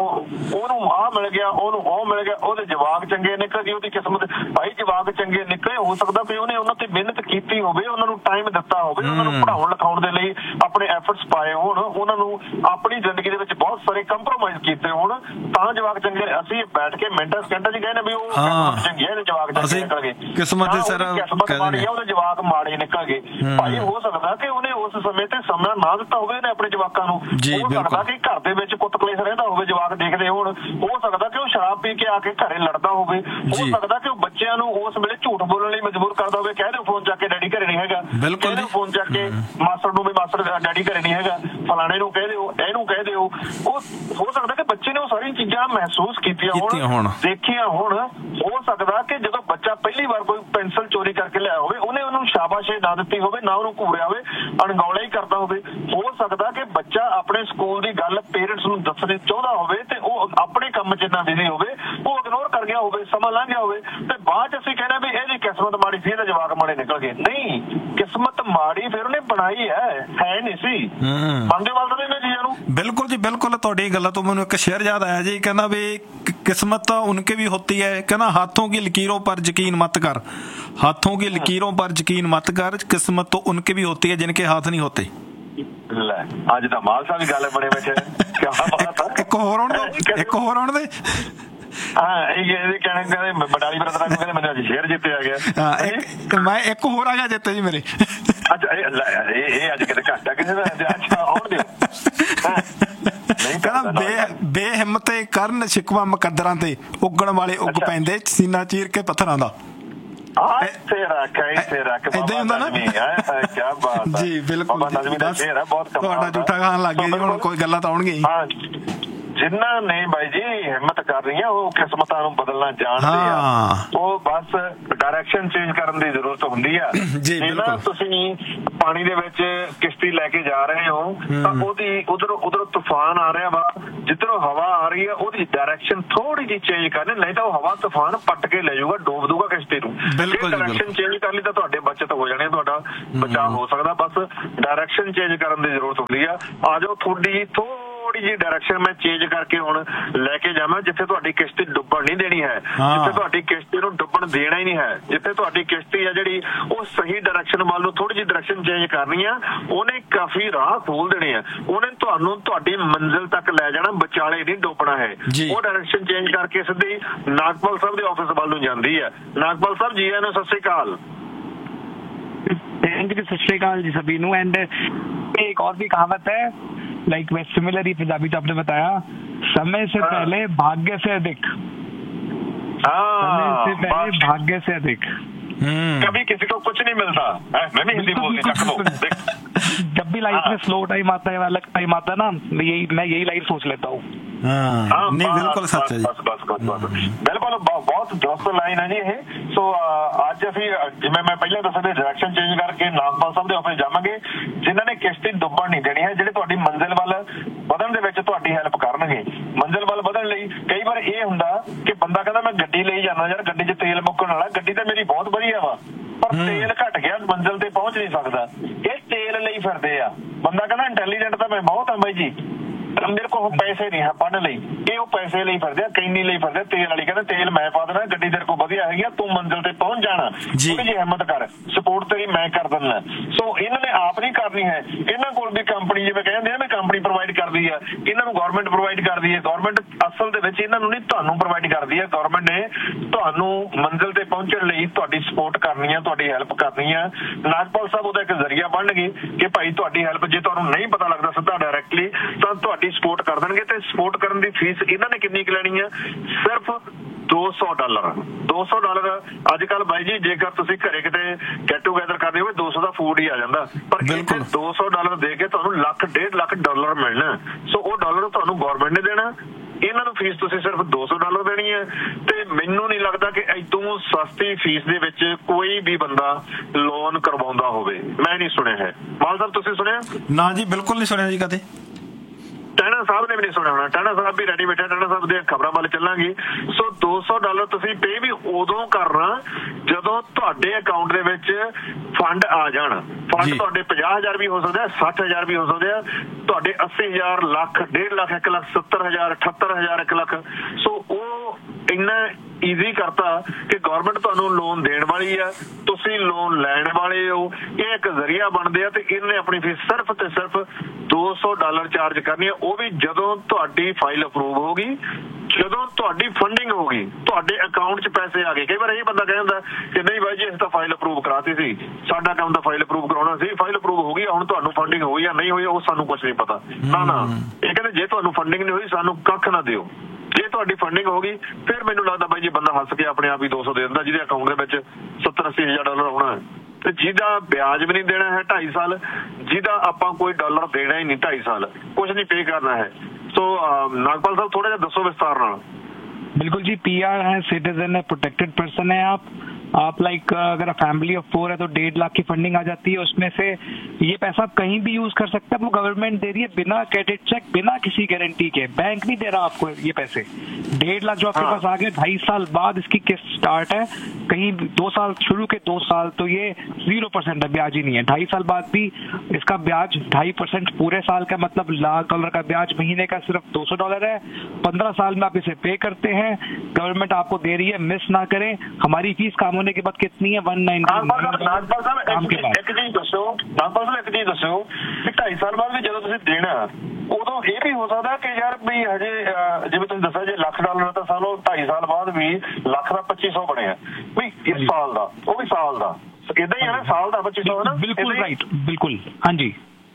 ਉਹਨੂੰ ਆਹ ਮਿਲ ਗਿਆ, ਉਹਨੂੰ ਉਹ ਮਿਲ ਗਿਆ, ਉਹਦੇ ਜਵਾਕ ਚੰਗੇ ਨਿਕਲ ਗਏ, ਉਹਦੀ ਕਿਸਮਤ। ਭਾਈ ਜਵਾਕ ਚੰਗੇ ਨਿਕਲੇ, ਹੋ ਸਕਦਾ ਵੀ ਉਹਨੇ ਉਹਨਾਂ ਤੇ ਮਿਹਨਤ ਕੀਤੀ ਹੋਵੇ, ਉਹਨਾਂ ਨੂੰ ਟਾਈਮ ਦਿੱਤਾ ਹੋਵੇ, ਉਹਨਾਂ ਨੂੰ ਪੜ੍ਹਾਉਣ ਲਿਖਾਉਣ ਦੇ ਲਈ ਆਪਣੇ ਐਫਰਟਸ ਪਾਏ ਹੋਣ, ਉਹਨਾਂ ਨੂੰ ਆਪਣੀ ਜ਼ਿੰਦਗੀ ਦੇ ਵਿੱਚ ਬਹੁਤ ਸਾਰੇ ਕੰਪਰੋਮਾਈਜ਼ ਕੀਤੇ ਹੋਣ, ਤਾਂ ਜਵਾਕ ਚੰਗੇ। ਅਸੀਂ ਬੈਠ ਕੇ ਮਿੰਟਾਂ ਸਕਿੰਟਾਂ 'ਚ ਕਹਿੰਦੇ ਵੀ ਉਹ ਚੰਗੇ ਆ, ਜਵਾਕ ਚੰਗੇ ਨਿਕਲ ਗਏ। ਕਿਸਮਤ ਦੇ ਸਿਰ ਕਿਸਮਤ ਮਾੜੀ ਆ, ਉਹਦੇ ਜਵਾਕ ਮਾੜੇ ਨਿਕਲ ਗਏ। ਭਾਈ ਹੋ ਸਕਦਾ ਕਿ ਉਹਨੇ ਉਸ ਸਮੇਂ ਤੇ ਸਮਾਂ ਨਾ ਦਿੱਤਾ ਹੋਵੇ ਉਹਨੇ ਆਪਣੇ ਜਵਾਕਾਂ ਨੂੰ। ਹੋ ਸਕਦਾ ਕਿ ਘਰ ਦੇ ਵਿੱਚ ਕੁੱਤ ਕਲੇਸ਼ ਰਹਿੰਦਾ ਹੋਵੇ, ਜਵਾਕ ਦੇਖਦੇ ਹੋਣ। ਹੋ ਸਕਦਾ ਕਿ ਉਹ ਸ਼ਰਾਬ ਪੀ ਕੇ ਆ ਕੇ ਘਰੇ ਲੜਦਾ ਹੋਵੇ। ਹੋ ਸਕਦਾ ਕਿ ਉਹ ਬੱਚਿਆਂ ਨੂੰ ਉਸ ਵੇਲੇ ਝੂਠ ਬੋਲਣ ਲਈ ਮਜਬੂਰ ਕਰਦਾ ਹੋਵੇ। ਕਹਿ ਦਿਓ ਫੋਨ ਚੱਕ ਕੇ ਡੈਡੀ ਘਰੇ ਨਹੀਂ ਹੈਗਾ, ਕਹਿ ਦਿਓ ਫੋਨ ਚੱਕ ਕੇ ਮਾਸਟਰ ਨੂੰ ਵੀ ਮਾਸਟਰ ਡੈਡੀ ਘਰੇ ਨਹੀਂ ਹੈਗਾ, ਫਲਾਣੇ ਨੂੰ ਕਹਿ ਦਿਓ, ਇਹਨੂੰ ਕਹਿ ਦਿਓ। ਉਹ ਹੋ ਸਕਦਾ ਕਿ ਬੱਚੇ ਨੇ ਉਹ ਸਾਰੀਆਂ ਚੀਜ਼ਾਂ ਮਹਿਸੂਸ ਕੀਤੀਆਂ ਹੋਣ, ਦੇਖੀਆਂ ਹੋਣ। ਹੋ ਸਕਦਾ ਕਿ ਜਦੋਂ ਬੱਚਾ ਪਹਿਲੀ ਵਾਰ ਕੋਈ ਪੈਨਸਲ ਚੋਰੀ ਕਰਕੇ ਲਿਆਇਆ ਹੋਵੇ, ਉਹਨੇ ਉਹਨੂੰ ਸ਼ਾਬਾਸ਼ੇ ਨਾ ਦਿੱਤੀ ਹੋਵੇ, ਨਾ ਉਹਨੂੰ ਘੂਰਿਆ ਹੋਵੇ, ਅਣਗੌਲਿਆ ਹੀ ਕਰਦਾ ਹੋਵੇ। ਹੋ ਸਕਦਾ ਕਿ ਬੱਚਾ ਆਪਣੇ ਸਕੂਲ ਦੀ ਗੱਲ ਪੇਰੈਂਟਸ ਨੂੰ ਦੱਸਣੀ ਚਾਹੁੰਦਾ ਹੋਵੇ ਤੇ ਉਹ ਆਪਣੇ ਕੰਮ 'ਚ ਇੰਨਾ ਬਿਜ਼ੀ ਹੋਵੇ, ਉਹ ਇਗਨੋਰ ਕਰ ਗਿਆ ਹੋਵੇ, ਸਮਾਂ ਲੰਘ ਗਿਆ ਹੋਵੇ, ਤੇ ਬਾਅਦ 'ਚ ਅਸੀਂ ਕਹਿੰਦੇ ਵੀ ਇਹਦੀ ਕਿਸਮਤ ਮਾੜੀ ਸੀ, ਇਹਦੇ ਜਵਾਕ ਮਾੜੇ ਨਿਕਲ ਗਏ। ਨਹੀਂ, ਕਿਸਮਤ ਮਾੜੀ ਫਿਰ ਉਹਨੇ ਬਣਾਈ ਹੈ, ਹੈ ਨਹੀਂ ਸੀ। ਮੰਨਦੇ ਵੱਲ ਤਾਂ ਇਹਨਾਂ ਚੀਜ਼ਾਂ ਨੂੰ। ਬਿਲकुल जी बिल्कुल, ਤੁਹਾਡੀ ਗੱਲਾਂ ਤੋਂ ਮੈਨੂੰ ਇੱਕ ਸ਼ੇਰ ਯਾਦ ਆਇਆ ਜੀ। ਕਹਿੰਦਾ ਵੀ किस्मत तो उनके भी होती है, कहना हाथों की लकीरों पर यकीन मत कर, हाथों की लकीरों पर यकीन मत कर, किस्मत तो उनके भी होती है जिनके हाथ नहीं होते। ਅੱਜ ਤਾਂ ਮਾਲ ਸਾਹਿਬ ਗੱਲ ਬਣੇ ਬੈਠੇ। ਇੱਕ ਹੋਰ ਆਉਣ ਦੇ, ਇੱਕ ਹੋਰ ਆਉਣ ਦੇ। ਹਾਂ, ਇਹ ਕਹਿਣੇ ਕਹਿੰਦੇ ਬਟਾਲੀ ਬਰਦਰਾਂ ਨੂੰ ਕਹਿੰਦੇ ਮੈਨੂੰ ਅੱਜ ਸ਼ੇਰ ਜਿੱਤੇ ਆ ਗਿਆ। ਹਾਂ, ਮੈਂ ਇੱਕ ਹੋਰ ਆ ਗਿਆ ਜਿੱਤੇ ਜੀ ਮੇਰੇ। ਅੱਛਾ, ਇਹ ਅੱਜ ਕਿਤੇ ਘੱਟ ਆ ਕਿਸੇ ਦਾ। ਅੱਛਾ, ਆਉਣ ਦਿਓ। ਕਹਿੰਦਾ ਬੇ ਬੇਹਿੰਮਤੇ ਕਰਨ ਸ਼ਿਕਵਾ ਮੁਕੱਦਰਾਂ ਤੇ, ਉੱਗਣ ਵਾਲੇ ਉੱਗ ਪੈਂਦੇ ਸੀਨਾ ਚੀਰ ਕੇ ਪੱਥਰਾਂ ਦਾ। ਜੀ ਬਿਲਕੁਲ, ਤੁਹਾਡਾ ਝੂਠਾ ਖਾਣ ਲੱਗ ਗਿਆ ਜੀ ਹੁਣ, ਕੋਈ ਗੱਲਾਂ ਤਾਂ ਆਉਣਗੀਆਂ। ਜਿਨ੍ਹਾਂ ਨੇ ਬਾਈ ਜੀ ਹਿੰਮਤ ਕਰ ਰਹੀਆਂ ਉਹ ਕਿਸਮਤਾਂ ਨੂੰ ਬਦਲਣਾ ਜਾਣਦੇ ਆ। ਉਹ ਬਸ ਡਾਇਰੈਕਸ਼ਨ ਚੇਂਜ ਕਰਨ ਦੀ ਜ਼ਰੂਰਤ ਹੁੰਦੀ ਆ। ਜੇ ਨਾ ਤੁਸੀਂ ਪਾਣੀ ਦੇ ਵਿੱਚ ਕਿਸ਼ਤੀ ਲੈ ਕੇ ਜਾ ਰਹੇ ਹੋ ਤਾਂ ਉਹਦੀ ਉਧਰੋਂ ਉਧਰੋਂ ਤੂਫਾਨ ਆ ਰਿਹਾ ਵਾ, ਜਿੱਧਰੋਂ ਹਵਾ ਆ ਰਹੀ ਆ ਉਹਦੀ ਡਾਇਰੈਕਸ਼ਨ ਥੋੜੀ ਜਿਹੀ ਚੇਂਜ ਕਰਨੀ, ਨਹੀਂ ਤਾਂ ਉਹ ਹਵਾ ਤੂਫਾਨ ਪੱਟ ਕੇ ਲੈ ਜਾਊਗਾ, ਡੋਬ ਦੂਗਾ ਕਿਸ਼ਤੀ ਨੂੰ। ਜੇ ਡਾਇਰੈਕਸ਼ਨ ਚੇਂਜ ਕਰ ਲਈ ਤਾਂ ਤੁਹਾਡੇ ਬਚਤ ਹੋ ਜਾਣੀ, ਤੁਹਾਡਾ ਬਚਾਅ ਹੋ ਸਕਦਾ। ਬਸ ਡਾਇਰੈਕਸ਼ਨ ਚੇਂਜ ਕਰਨ ਦੀ ਜ਼ਰੂਰਤ ਹੁੰਦੀ ਆ। ਆ ਜਾਓ, ਥੋੜੀ ਥੋੜੀ ਜਿਹੀ ਡਾਇਰੈਕਸ਼ਨ ਮੈਂ ਚੇਂਜ ਕਰਕੇ ਹੁਣ ਲੈ ਕੇ ਜਾਵਾਂ, ਜਿੱਥੇ ਤੁਹਾਡੀ ਕਿਸ਼ਤੀ ਡੁੱਬਣ ਨਹੀਂ ਦੇਣੀ ਹੈ, ਜਿੱਥੇ ਤੁਹਾਡੀ ਕਿਸ਼ਤੀ ਨੂੰ ਡੁੱਬਣ ਦੇਣਾ ਹੀ ਨਹੀਂ ਹੈ, ਜਿੱਥੇ ਤੁਹਾਡੀ ਕਿਸ਼ਤੀ ਆ ਜਿਹੜੀ ਉਹ ਸਹੀ ਡਾਇਰੈਕਸ਼ਨ ਵੱਲ ਨੂੰ ਥੋੜੀ ਜਿਹੀ ਡਾਇਰੈਕਸ਼ਨ ਚੇਂਜ ਕਰਨੀ ਆ, ਉਹਨੇ ਕਾਫੀ ਰਾਹ ਖੋਲ ਦੇਣੇ ਆ, ਉਹਨੇ ਤੁਹਾਨੂੰ ਤੁਹਾਡੀ ਮੰਜ਼ਿਲ ਤੱਕ ਲੈ ਜਾਣਾ, ਵਿਚਾਲੇ ਨਹੀਂ ਡੁੱਬਣਾ ਹੈ। ਉਹ ਡਾਇਰੈਕਸ਼ਨ ਚੇਂਜ ਕਰਕੇ ਸਿੱਧੀ ਨਾਗਪਾਲ ਸਾਹਿਬ ਦੇ ਆਫਿਸ ਵੱਲ ਨੂੰ ਜਾਂਦੀ ਹੈ। ਨਾਗਪਾਲ ਸਾਹਿਬ ਜੀ ਆਇਆਂ ਨੂੰ ਸਤਿ ਸ਼੍ਰੀ ਅਕਾਲ। सत श्री अकाल जी सभी नू। एंड एक और भी कहावत है, लाइक वे सिमिलर ही पंजाबी तो आपने बताया, समय से पहले भाग्य से अधिक, समय से पहले भाग्य से अधिक। कभी किसी को कुछ नहीं मिलता। मैं भी हिंदी बोलती जब भी लाइफ में स्लो टाइम आता है, अलग टाइम आता है ना, यही मैं यही लाइफ सोच लेता हूँ। नहीं बिल्कुल सच है जी। बस बस बस बस बिल्कुल बहुत दोस्त लाइन है जी ये। सो ਅੱਜ ਅਸੀਂ ਜਿਵੇਂ ਮੈਂ ਪਹਿਲਾਂ ਦੱਸਿਆ ਡਾਇਰੈਕਸ਼ਨ ਚੇਂਜ ਕਰਕੇ ਨਾਗਪਾਲ ਸਾਹਿਬ ਦੇ ਆਫਿਸ ਜਾਵਾਂਗੇ, ਜਿਨ੍ਹਾਂ ਨੇ ਕਿਸ਼ਤੀ ਡੁੱਬਣ ਨਹੀਂ ਦੇਣੀ ਹੈ, ਜਿਹੜੇ ਤੁਹਾਡੀ ਮੰਜ਼ਿਲ ਵੱਲ ਵਧਣ ਦੇ ਵਿੱਚ ਤੁਹਾਡੀ ਹੈਲਪ ਕਰਨਗੇ। ਮੰਜ਼ਿਲ ਵੱਲ ਵਧਣ ਲਈ ਕਈ ਵਾਰ ਇਹ ਹੁੰਦਾ ਕਿ ਬੰਦਾ ਕਹਿੰਦਾ ਮੈਂ ਗੱਡੀ ਲਈ ਜਾਂਦਾ, ਯਾਰ ਗੱਡੀ 'ਚ ਤੇਲ ਮੁੱਕਣ ਵਾਲਾ, ਗੱਡੀ ਤਾਂ ਮੇਰੀ ਬਹੁਤ ਵਧੀਆ ਵਾ ਪਰ ਤੇਲ ਘਟ ਗਿਆ, ਮੰਜ਼ਿਲ ਤੇ ਪਹੁੰਚ ਨਹੀਂ ਸਕਦਾ। ਇਹ ਤੇਲ ਲਈ ਫਿਰਦੇ ਆ। ਬੰਦਾ ਕਹਿੰਦਾ ਇੰਟੈਲੀਜੈਂਟ ਤਾਂ ਮੈਂ ਬਹੁਤ ਆ ਬਾਈ ਜੀ, ਮੇਰੇ ਕੋਲ ਪੈਸੇ ਨਹੀਂ ਹੈ ਪੜ੍ਹਨ ਲਈ, ਇਹ ਉਹ ਪੈਸੇ ਲਈ ਫਿਰਦੇ ਆ, ਕੈਨੀ ਲਈ ਫਿਰਦੇ, ਤੇਲ ਵਾਲੀ ਕਹਿੰਦੇ ਤੇਲ ਮੈਂ ਪਾ ਦੇਣਾ, ਗੱਡੀ ਤੇਰੇ ਕੋਲ ਵਧੀਆ ਹੈਗੀ ਆ, ਤੂੰ ਮੰਜ਼ਿਲ ਤੇ ਪਹੁੰਚ ਜਾਣਾ, ਥੋੜੀ ਜਿਹੀ ਹਿੰਮਤ ਕਰ, ਸਪੋਰਟ ਤੇਰੀ ਮੈਂ ਕਰ ਦਿੰਦਾ। ਸੋ ਇਹਨਾਂ ਨੇ ਆਪ ਨਹੀਂ ਕਰਨੀ ਹੈ, ਇਹਨਾਂ ਕੋਲ ਵੀ ਕੰਪਨੀ ਜਿਵੇਂ ਕਹਿੰਦੇ ਆ ਨਾ ਕੰਪਨੀ ਪ੍ਰੋਵਾਈਡ ਕਰਦੀ ਆ, ਇਹਨਾਂ ਨੂੰ ਗਵਰਨਮੈਂਟ ਪ੍ਰੋਵਾਈਡ ਕਰਦੀ ਹੈ। ਗਵਰਨਮੈਂਟ ਅਸਲ ਦੇ ਵਿੱਚ ਇਹਨਾਂ ਨੂੰ ਨਹੀਂ, ਤੁਹਾਨੂੰ ਪ੍ਰੋਵਾਈਡ ਕਰਦੀ ਹੈ। ਗਵਰਨਮੈਂਟ ਨੇ ਤੁਹਾਨੂੰ ਮੰਜ਼ਿਲ ਤੇ ਪਹੁੰਚਣ ਲਈ ਤੁਹਾਡੀ ਸਪੋਰਟ ਕਰਨੀ ਹੈ, ਤੁਹਾਡੀ ਹੈਲਪ ਕਰਨੀ ਹੈ। ਨਾਗਪਾਲ ਸਾਹਿਬ ਉਹਦਾ ਇੱਕ ਜ਼ਰੀਆ ਬਣਨਗੇ ਕਿ ਭਾਈ ਤੁਹਾਡੀ ਹੈਲਪ ਜੇ ਤੁਹਾਨੂੰ ਨਹੀਂ ਪਤਾ ਲੱਗਦਾ ਸਿੱਧਾ ਡਾਇਰੈਕਟਲੀ ਤਾਂ ਤੁਹਾਡੀ ਸਪੋਰਟ ਕਰ ਦੇਣਗੇ। ਤੇ ਸਪੋਰਟ ਕਰਨ ਦੀ ਫੀਸ ਇਹਨਾਂ ਨੇ ਕਿੰਨੀ ਕੁ ਲੈਣੀ ਹੈ? ਸਿਰਫ ਦੋ ਸੌ ਡਾਲਰ। ਦੋ ਸੌ ਡਾਲਰ ਅੱਜ ਕੱਲ ਬਾਈ ਜੀ ਜੇਕਰ ਤੁਸੀਂ ਘਰੇ ਕਿਤੇ ਗੈਟ ਟੂਗੈਦਰ ਕਰਦੇ ਹੋਵੇ ਦੋ ਸੌ ਦਾ ਫੂਡ ਹੀ ਆ ਜਾਂਦਾ, ਪਰ ਇੱਥੇ ਦੋ ਸੌ ਡਾਲਰ ਦੇ ਕੇ ਤੁਹਾਨੂੰ ਲੱਖ ਡੇਢ ਲੱਖ ਡਾਲਰ ਮਿਲਣਾ। ਸੋ ਉਹ ਡਾਲਰ ਤੁਹਾਨੂੰ ਗਵਰਨਮੈਂਟ ਨੇ ਦੇਣਾ, ਇਹਨਾਂ ਨੂੰ ਫੀਸ ਤੁਸੀਂ ਸਿਰਫ ਦੋ ਸੌ ਡਾਲਰ ਦੇਣੀ ਹੈ। ਤੇ ਮੈਨੂੰ ਨਹੀਂ ਲੱਗਦਾ ਕਿ ਇਦੋਂ ਸਸਤੀ ਫੀਸ ਦੇ ਵਿੱਚ ਕੋਈ ਵੀ ਬੰਦਾ ਲੋਨ ਕਰਵਾਉਂਦਾ ਹੋਵੇ, ਮੈਂ ਨਹੀਂ ਸੁਣਿਆ ਹੈ। ਮਾਲ ਸਾਹਿਬ ਤੁਸੀਂ ਸੁਣਿਆ? ਨਾ ਜੀ ਬਿਲਕੁਲ ਨਹੀਂ ਸੁਣਿਆ ਜੀ ਕਦੇ। ਟਾਣਾ ਸਾਹਿਬ ਨੇ ਵੀ ਨਹੀਂ ਸੁਣਿਆ ਹੋਣਾ, ਟਾਣਾ ਸਾਹਿਬ ਵੀ ਰੈਡੀ ਬੈਠੇ, ਟਾਣਾ ਸਾਹਿਬ ਦੀਆਂ ਖਬਰਾਂ ਵੱਲ ਚੱਲਾਂਗੇ। ਸੋ ਦੋ ਸੌ ਡਾਲਰ ਤੁਸੀਂ ਪੇ ਵੀ ਉਦੋਂ ਕਰਨਾ ਜਦੋਂ ਤੁਹਾਡੇ ਅਕਾਊਂਟ ਦੇ ਵਿੱਚ ਫੰਡ ਆ ਜਾਣ। ਫੰਡ ਤੁਹਾਡੇ ਪੰਜਾਹ ਹਜ਼ਾਰ ਵੀ ਹੋ ਸਕਦੇ ਆ, ਸੱਠ ਹਜ਼ਾਰ ਵੀ ਹੋ ਸਕਦੇ ਆ, ਤੁਹਾਡੇ ਅੱਸੀ ਹਜ਼ਾਰ, ਲੱਖ, ਡੇਢ ਲੱਖ, ਇੱਕ ਲੱਖ ਸੱਤਰ ਹਜ਼ਾਰ, ਅਠੱਤਰ ਹਜ਼ਾਰ, ਇੱਕ ਲੱਖ। ਸੋ ਉਹ ਇੰਨਾ ਈਜ਼ੀ ਕਰਤਾ ਕਿ ਗਵਰਨਮੈਂਟ ਤੁਹਾਨੂੰ ਲੋਨ ਦੇਣ ਵਾਲੀ ਆ, ਤੁਸੀਂ ਲੋਨ ਲੈਣ ਵਾਲੇ ਹੋ। ਇਹ ਇੱਕ ਜ਼ਰੀਆ ਬਣਦੇ ਆ ਤੇ ਇਹਨੇ ਆਪਣੀ ਫੀਸ ਸਿਰਫ ਤੇ ਸਿਰਫ ਦੋ ਸੌ ਡਾਲਰ ਚਾਰਜ ਕਰਨੀ ਹੈ, ਉਹ ਵੀ ਜਦੋਂ ਤੁਹਾਡੀ ਫਾਈਲ ਅਪਰੂਵ ਹੋ ਗਈ, ਜਦੋਂ ਤੁਹਾਡੀ ਫੰਡਿੰਗ ਹੋ ਗਈ, ਤੁਹਾਡੇ ਅਕਾਊਂਟ 'ਚ ਪੈਸੇ ਆ ਗਏ। ਕਈ ਵਾਰ ਇਹ ਬੰਦਾ ਕਹਿੰਦਾ ਕਿ ਨਹੀਂ ਬਾਈ ਜੀ ਅਸੀਂ ਤਾਂ ਫਾਈਲ ਅਪਰੂਵ ਕਰਾਤੀ ਸੀ, ਸਾਡਾ ਕੰਮ ਤਾਂ ਫਾਈਲ ਅਪਰੂਵ ਕਰਾਉਣਾ ਸੀ, ਫਾਈਲ ਅਪਰੂਵ ਹੋ ਗਈ, ਹੁਣ ਤੁਹਾਨੂੰ ਫੰਡਿੰਗ ਹੋਈ ਜਾਂ ਨਹੀਂ ਹੋਈ ਉਹ ਸਾਨੂੰ ਕੁਝ ਨਹੀਂ ਪਤਾ। ਨਾ ਨਾ, ਇਹ ਕਹਿੰਦੇ ਜੇ ਤੁਹਾਨੂੰ ਫੰਡਿੰਗ ਨਹੀਂ ਹੋਈ ਸਾਨੂੰ ਕੱਖ ਨਾ ਦਿਓ, ਜੇ ਤੁਹਾਡੀ ਫੰਡਿੰਗ ਹੋ ਗਈ ਫਿਰ ਮੈਨੂੰ ਲੱਗਦਾ ਬਾਈ ਜੀ ਬੰਦਾ ਹੱਸ ਕੇ ਆਪਣੇ ਆਪ ਹੀ ਦੋ ਸੌ ਦੇ ਦਿੰਦਾ, ਜਿਹਦੇ ਅਕਾਊਂਟ ਦੇ ਵਿੱਚ ਸੱਤਰ ਅੱਸੀ ਹਜ਼ਾਰ ਡਾਲਰ ਹੋਣਾ ਹੈ ਤੇ ਜਿਹਦਾ ਵਿਆਜ ਵੀ ਨਹੀਂ ਦੇਣਾ ਹੈ ਢਾਈ ਸਾਲ, ਜਿਹਦਾ ਆਪਾਂ ਕੋਈ ਡਾਲਰ ਦੇਣਾ ਹੀ ਨਹੀਂ ਢਾਈ ਸਾਲ, ਕੁਝ ਨਹੀਂ ਪੇ करना है। सो नागपाल साहब थोड़ा सा दसो विस्तार नाल। बिल्कुल जी, पीआर है, सिटीजन है, प्रोटेक्टेड पर्सन है आप आप लाइक अगर फैमिली ऑफ फोर है तो डेढ़ लाख की फंडिंग आ जाती है, उसमें से ये पैसा आप कहीं भी यूज कर सकते हैं, वो गवर्नमेंट दे रही है बिना क्रेडिट चेक, बिना किसी गारंटी के, बैंक नहीं दे रहा आपको ये पैसे। डेढ़ लाख जो आपके हाँ। पास आ गए, ढाई साल बाद इसकी किस्त स्टार्ट है, कहीं दो साल शुरू के दो साल तो ये जीरो परसेंट है, ब्याज ही नहीं है। ढाई साल बाद भी इसका ब्याज ढाई परसेंट पूरे साल का, मतलब लाख डॉलर का ब्याज महीने का सिर्फ दो सौ डॉलर है। पंद्रह साल में आप इसे पे करते हैं, गवर्नमेंट आपको दे रही है, मिस ना करें। हमारी फीस काम होने के बाद कितनी है? One ninety. ਨਾਗਪਾਲ ਸਾਹਿਬ ਇੱਕ ਚੀਜ਼ ਦੱਸੋ, ਨਾਗਪਾਲ ਸਾਹਿਬ ਇੱਕ ਚੀਜ਼ ਦੱਸੋ ਕਿ ਢਾਈ ਸਾਲ ਬਾਅਦ ਵੀ ਜਦੋਂ ਤੁਸੀਂ ਦੇਣਾ ਉਦੋਂ ਇਹ ਵੀ ਹੋ ਸਕਦਾ ਕਿ ਯਾਰ ਵੀ ਹਜੇ ਜਿਵੇਂ ਤੁਸੀਂ ਦੱਸਿਆ ਜੇ ਲੱਖ ਡਾਲਰ ਤਾਂ ਸਾਲੋ ਢਾਈ ਸਾਲ ਬਾਅਦ ਵੀ ਲੱਖ ਦਾ ਪੱਚੀ ਸੌ ਬਣਿਆ ਵੀ ਇਸ ਸਾਲ ਦਾ, ਉਹ ਵੀ ਸਾਲ ਦਾ ਇਦਾਂ ਹੀ ਹੈ ਨਾ, ਸਾਲ ਦਾ ਪੱਚੀ ਸੌ ਹੈ ਨਾ। ਬਿਲਕੁਲ ਰਾਈਟ, ਬਿਲਕੁਲ ਹਾਂਜੀ।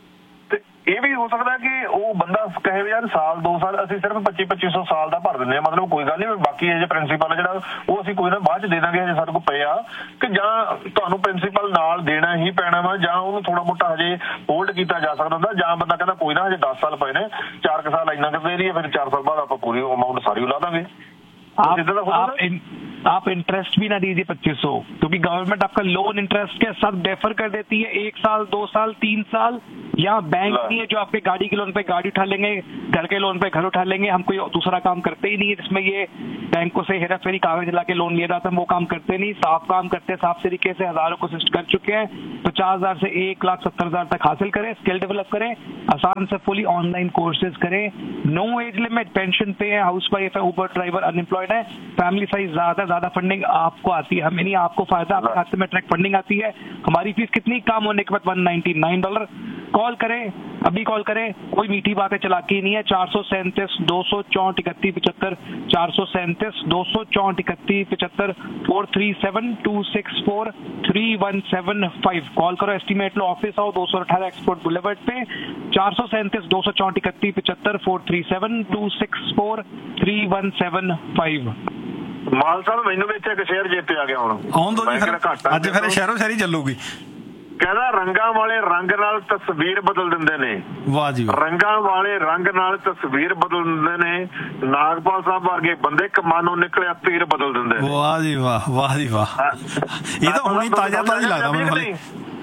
ਇਹ ਵੀ ਹੋ ਸਕਦਾ ਕਿ ਉਹ ਬੰਦਾ ਕਹੇ ਯਾਰ ਸਾਲ ਦੋ ਸਾਲ ਅਸੀਂ ਸਿਰਫ ਪੱਚੀ ਪੱਚੀ ਸੌ ਸਾਲ ਦਾ ਭਰ ਦਿੰਦੇ ਆ, ਮਤਲਬ ਕੋਈ ਗੱਲ ਨਹੀਂ, ਬਾਕੀ ਇਹ ਪ੍ਰਿੰਸੀਪਲ ਜਿਹੜਾ ਉਹ ਅਸੀਂ ਕੋਈ ਨਾ ਬਾਅਦ ਚ ਦੇ ਦਾਂਗੇ, ਹਜੇ ਸਾਡੇ ਕੋਲ ਪਿਆ ਕਿ ਜਾਂ ਤੁਹਾਨੂੰ ਪ੍ਰਿੰਸੀਪਲ ਨਾਲ ਦੇਣਾ ਹੀ ਪੈਣਾ ਵਾ, ਜਾਂ ਉਹਨੂੰ ਥੋੜਾ ਮੋਟਾ ਹਜੇ ਹੋਲਡ ਕੀਤਾ ਜਾ ਸਕਦਾ ਹੁੰਦਾ, ਜਾਂ ਬੰਦਾ ਕਹਿੰਦਾ ਕੋਈ ਨਾ ਹਜੇ ਦਸ ਸਾਲ ਪਏ ਨੇ, ਚਾਰ ਕੁ ਸਾਲ ਇੰਨਾ ਕੁ ਦੇ ਰਹੀਏ, ਫਿਰ ਚਾਰ ਸਾਲ ਬਾਅਦ ਆਪਾਂ ਪੂਰੀ ਅਮਾਊਂਟ ਸਾਰੀ ਲਾ ਦਾਂਗੇ। आप, आप, इन, आप इंटरेस्ट भी ना दीजिए पच्चीस सौ, क्योंकि गवर्नमेंट आपका लोन इंटरेस्ट के साथ डेफर कर देती है, एक साल, दो साल, तीन साल। यहाँ बैंक नहीं है जो आपके गाड़ी के लोन पे गाड़ी उठा लेंगे, घर के लोन पे घर उठा लेंगे, हम कोई दूसरा काम करते ही नहीं है जिसमें ये बैंकों से हेरा फेरी कागज ला के लोन लिया जाता है, वो काम करते नहीं, साफ काम करते हैं, साफ तरीके से हजारों कोशिश कर चुके हैं। पचास हजार से एक लाख सत्तर हजार तक हासिल करें, स्किल डेवलप करें, आसान से फुली ऑनलाइन कोर्सेज करें, नो एज लिमिट, पेंशन पे है, हाउस वाइफ है, ऊबर ड्राइवर, अनएम्प्लॉयड है, फैमिली साइज ज्यादा ज्यादा फंडिंग आपको आती है, हमें नहीं, आपको फायदा, आपके खाते में ट्रैक फंडिंग आती है। हमारी फीस कितनी काम होने के बाद one ninety nine dollar. Call करें, अभी कॉल करें, कोई मीठी बातें चलाकी नहीं है। चार सौ सैंतीस दो सौ चौंठ इकतीस पिछहत्तर, चार सौ सैंतीस दो सौ चौंठ इकतीस पिछहत्तर, four three seven to six four three one seven five. Call करो, एस्टिमेट लो, ऑफिस आओ, दो सौ अठारह एक्सपोर्ट बुलेवर्ड पे, चार सौ सैंतीस दो सौ चौंठ इकतीस पिछहत्तर, four three seven to six four three one seven five. ਮਾਲ ਸਾਹਿਬ ਮੈਨੂੰ ਵੀ ਇੱਥੇ ਇੱਕ ਸ਼ੇਅਰ ਜਿੱਤੇ ਆ ਗਿਆ ਹੁਣ ਆਉਣ ਦੋ ਜੀ, ਅੱਜ ਫਿਰ ਸ਼ਹਿਰੋਂ ਸ਼ਹਿਰੀ ਚੱਲੂਗੀ। ਕਹਿੰਦਾ ਰੰਗਾਂ ਵਾਲੇ ਰੰਗ ਨਾਲ ਤਸਵੀਰ ਬਦਲ ਦਿੰਦੇ ਨੇ। ਵਾਹ ਜੀ, ਰੰਗਾਂ ਵਾਲੇ ਰੰਗ ਨਾਲ ਤਸਵੀਰ ਬਦਲ ਦਿੰਦੇ ਨੇ, ਨਾਗਪਾਲ ਸਾਹਿਬ ਵਰਗੇ ਬੰਦੇ ਕਮਾਨੋਂ ਨਿਕਲਿਆ ਤੀਰ ਬਦਲ ਦਿੰਦੇ ਨੇ। ਵਾਹ ਜੀ ਵਾਹ, ਵਾਹ ਜੀ ਵਾਹ, ਇਹ ਤਾਂ ਹੁਣ ਹੀ ਤਾਜ਼ਾ ਤਾਜ਼ਾ ਲੱਗਦਾ ਮੈਨੂੰ ਹਲੇ,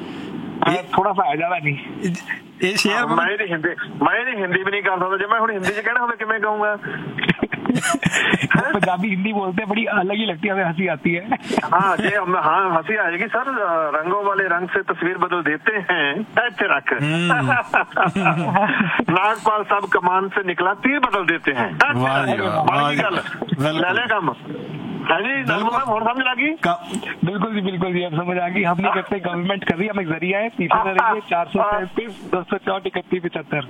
ਥੋੜਾ सा ज्यादा नहीं। ਇਹ ਸ਼ੇਅਰ ਮੈਂ ਇਹਦੀ ਹਿੰਦੀ ਮੈਂ ਇਹਦੀ ਹਿੰਦੀ ਵੀ ਨਹੀਂ ਕਰ ਸਕਦਾ, ਜੇ ਮੈਂ ਹੁਣ ਹਿੰਦੀ ਚ ਕਹਿਣਾ ਹੋਵੇ ਕਿਵੇਂ ਕਹੂੰਗਾ? पंजाबी हिंदी बोलते हैं, बड़ी अलग ही लगती है, हमें हंसी आती है। हाँ जी, हाँ हंसी आएगी सर। रंगों वाले रंग से तस्वीर बदल देते हैं, ऐसे रख नागपाल साहब कमान से निकला तीर बदल देते हैं। ले कम है जी, और समझ लगी? बिल्कुल जी, बिल्कुल जी, अब समझ आ गई। हम नहीं करते, गवर्नमेंट कर रही है, हम एक जरिया है, पीछे से रही है। चार सौ पैंतीस दो सौ चौंठ इकतीस पचहत्तर।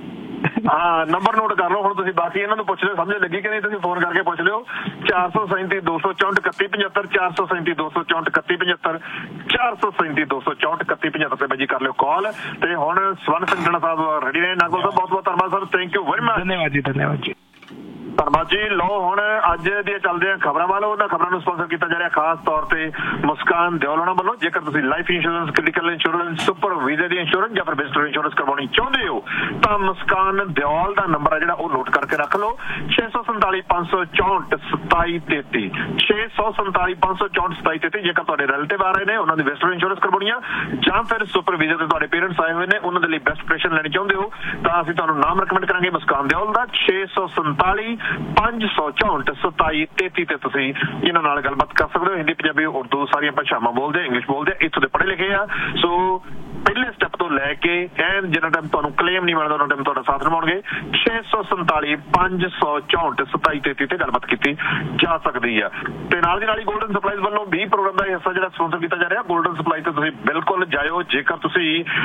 हाँ नंबर नोट कर लो। ਹੁਣ ਤੁਸੀਂ ਬਾਕੀ ਇਹਨਾਂ ਨੂੰ ਪੁੱਛ ਲਿਓ, ਸਮਝ ਲੱਗੀ ਕਿ ਨਹੀਂ ਤੁਸੀਂ ਫੋਨ ਕਰਕੇ ਪੁੱਛ ਲਿਓ। ਚਾਰ ਸੌ ਸੈਂਤੀ ਦੋ ਸੌ ਚੌਂਹਠ ਇਕੱਤੀ ਪਝੱਤਰ, ਚਾਰ ਸੌ ਸੈਂਤੀ ਦੋ ਸੌ ਚੌਂਹਠ ਇਕੱਤੀ ਪਝੱਤਰ, ਚਾਰ ਸੌ ਸੈਂਤੀ ਦੋ ਸੌ ਚੌਂਹਠ ਇਕੱਤੀ ਪਝੱਤਰ ਤੇ ਬਾਜੀ ਕਰ ਲਿਓ ਕਾਲ। ਤੇ ਹੁਣ ਸਵਰਨ ਸਿੰਘ ਜਣਾ ਸਾਹਿਬ ਰੈਡੀ ਨੇ। ਨਾਗੋਲ ਸਾਹਿਬ ਬਹੁਤ ਬਹੁਤ ਧੰਨਵਾਦ sir, thank you very much. ਧੰਨਵਾਦ ਜੀ, ਧੰਨਵਾਦ ਜੀ, ਧੰਨਵਾਦ ਜੀ। ਲਓ ਹੁਣ ਅੱਜ ਦੀਆਂ ਚੱਲਦੇ ਆ ਖਬਰਾਂ ਵੱਲ। ਉਹਨਾਂ ਖਬਰਾਂ ਨੂੰ ਸਪਾਂਸਰ ਕੀਤਾ ਜਾ ਰਿਹਾ ਖਾਸ ਤੌਰ ਤੇ ਮੁਸਕਾਨ ਦਿਓਲ ਉਹਨਾਂ ਵੱਲੋਂ। ਜੇਕਰ ਤੁਸੀਂ life insurance, critical insurance, super visa ਦੀ ਇੰਸ਼ੋਰੈਂਸ ਜਾਂ ਫਿਰ ਵਿਜ਼ਟਰ ਇੰਸ਼ੋਰੈਂਸ ਕਰਵਾਉਣੀ ਚਾਹੁੰਦੇ ਹੋ ਤਾਂ ਮੁਸਕਾਨ ਦਿਓਲ ਦਾ ਨੰਬਰ ਹੈ ਜਿਹੜਾ ਉਹ ਨੋਟ ਕਰਕੇ ਰੱਖ ਲਓ। ਛੇ ਸੌ ਸੰਤਾਲੀ ਪੰਜ ਸੌ ਚੌਂਹਠ ਸਤਾਈ ਤੇਤੀ, ਛੇ ਸੌ ਸੰਤਾਲੀ ਪੰਜ ਸੌ ਚੌਂਹਠ ਸਤਾਈ ਤੇਤੀ। ਜੇਕਰ ਤੁਹਾਡੇ ਰਿਲੇਟਿਵ ਆ ਰਹੇ ਨੇ, ਉਹਨਾਂ ਦੀ ਵਿਜ਼ਟਰ ਇੰਸ਼ੋਰੈਂਸ ਕਰਵਾਉਣੀ ਆ ਜਾਂ ਫਿਰ ਸੁਪਰ ਵੀਜ਼ਾ ਤੇ ਤੁਹਾਡੇ ਪੇਰੈਂਟਸ ਆਏ ਹੋਏ ਨੇ, ਉਹਨਾਂ ਦੇ ਲਈ ਬੈਸਟ ਪ੍ਰੈਸ਼ਨ ਲੈਣੀ ਚਾਹੁੰਦੇ ਹੋ ਤਾਂ ਅਸੀਂ ਤੁਹਾਨੂੰ ਨਾਮ ਰეკਮੈਂਡ ਕਰਾਂਗੇ ਮੁਸਕਾਨ ਦਿਓਲ ਦਾ। ਛੇ ਸੌ ਸੰਤਾਲੀ ਪੰਜ ਸੌ ਚੌਂਹਠ ਸਤਾਈ ਤੇਤੀ ਤੇ ਤੁਸੀਂ ਇਹਨਾਂ ਨਾਲ ਗੱਲਬਾਤ ਕਰ ਸਕਦੇ ਹੋ। ਹਿੰਦੀ, ਪੰਜਾਬੀ, ਉਰਦੂ ਸਾਰੀਆਂ ਭਾਸ਼ਾਵਾਂ ਬੋਲਦੇ, ਇੰਗਲਿਸ਼ ਬੋਲਦੇ, ਇੱਥੋਂ ਦੇ ਪੜ੍ਹੇ ਲਿਖੇ ਆ। ਸੋ ਪਹਿਲੇ ਸਟੈਪ ਤੋਂ ਲੈ ਕੇ ਐਨ ਜਿੰਨਾ ਟਾਈਮ ਤੁਹਾਨੂੰ ਕਲੇਮ ਨਹੀਂ ਮਿਲਦਾ ਉਹਨਾਂ ਟਾਈਮ ਤੁਹਾਡਾ ਸਾਥ ਨਿਭਾਉਣਗੇ। ਛੇ ਸੌ ਸੰਤਾਲੀ ਪੰਜ ਸੌ ਚੌਂਹਠ ਸਤਾਈ ਤੇਤੀ ਤੇ ਗੱਲਬਾਤ ਕੀਤੀ ਜਾ ਸਕਦੀ ਆ। ਤੇ ਨਾਲ ਦੀ ਨਾਲ ਹੀ ਗੋਲਡਨ ਸਪਲਾਈਜ਼ ਵੱਲੋਂ ਵੀ ਪ੍ਰੋਗਰਾਮ ਦਾ ਹਿੱਸਾ ਜਿਹੜਾ ਸਪਾਂਸਰ ਕੀਤਾ ਜਾ ਰਿਹਾ। ਗੋਲਡਨ ਸਪਲਾਈ ਤੇ ਤੁਸੀਂ ਬਿਲਕੁਲ ਜਾਇਓ ਜੇਕਰ ਤੁਸੀਂ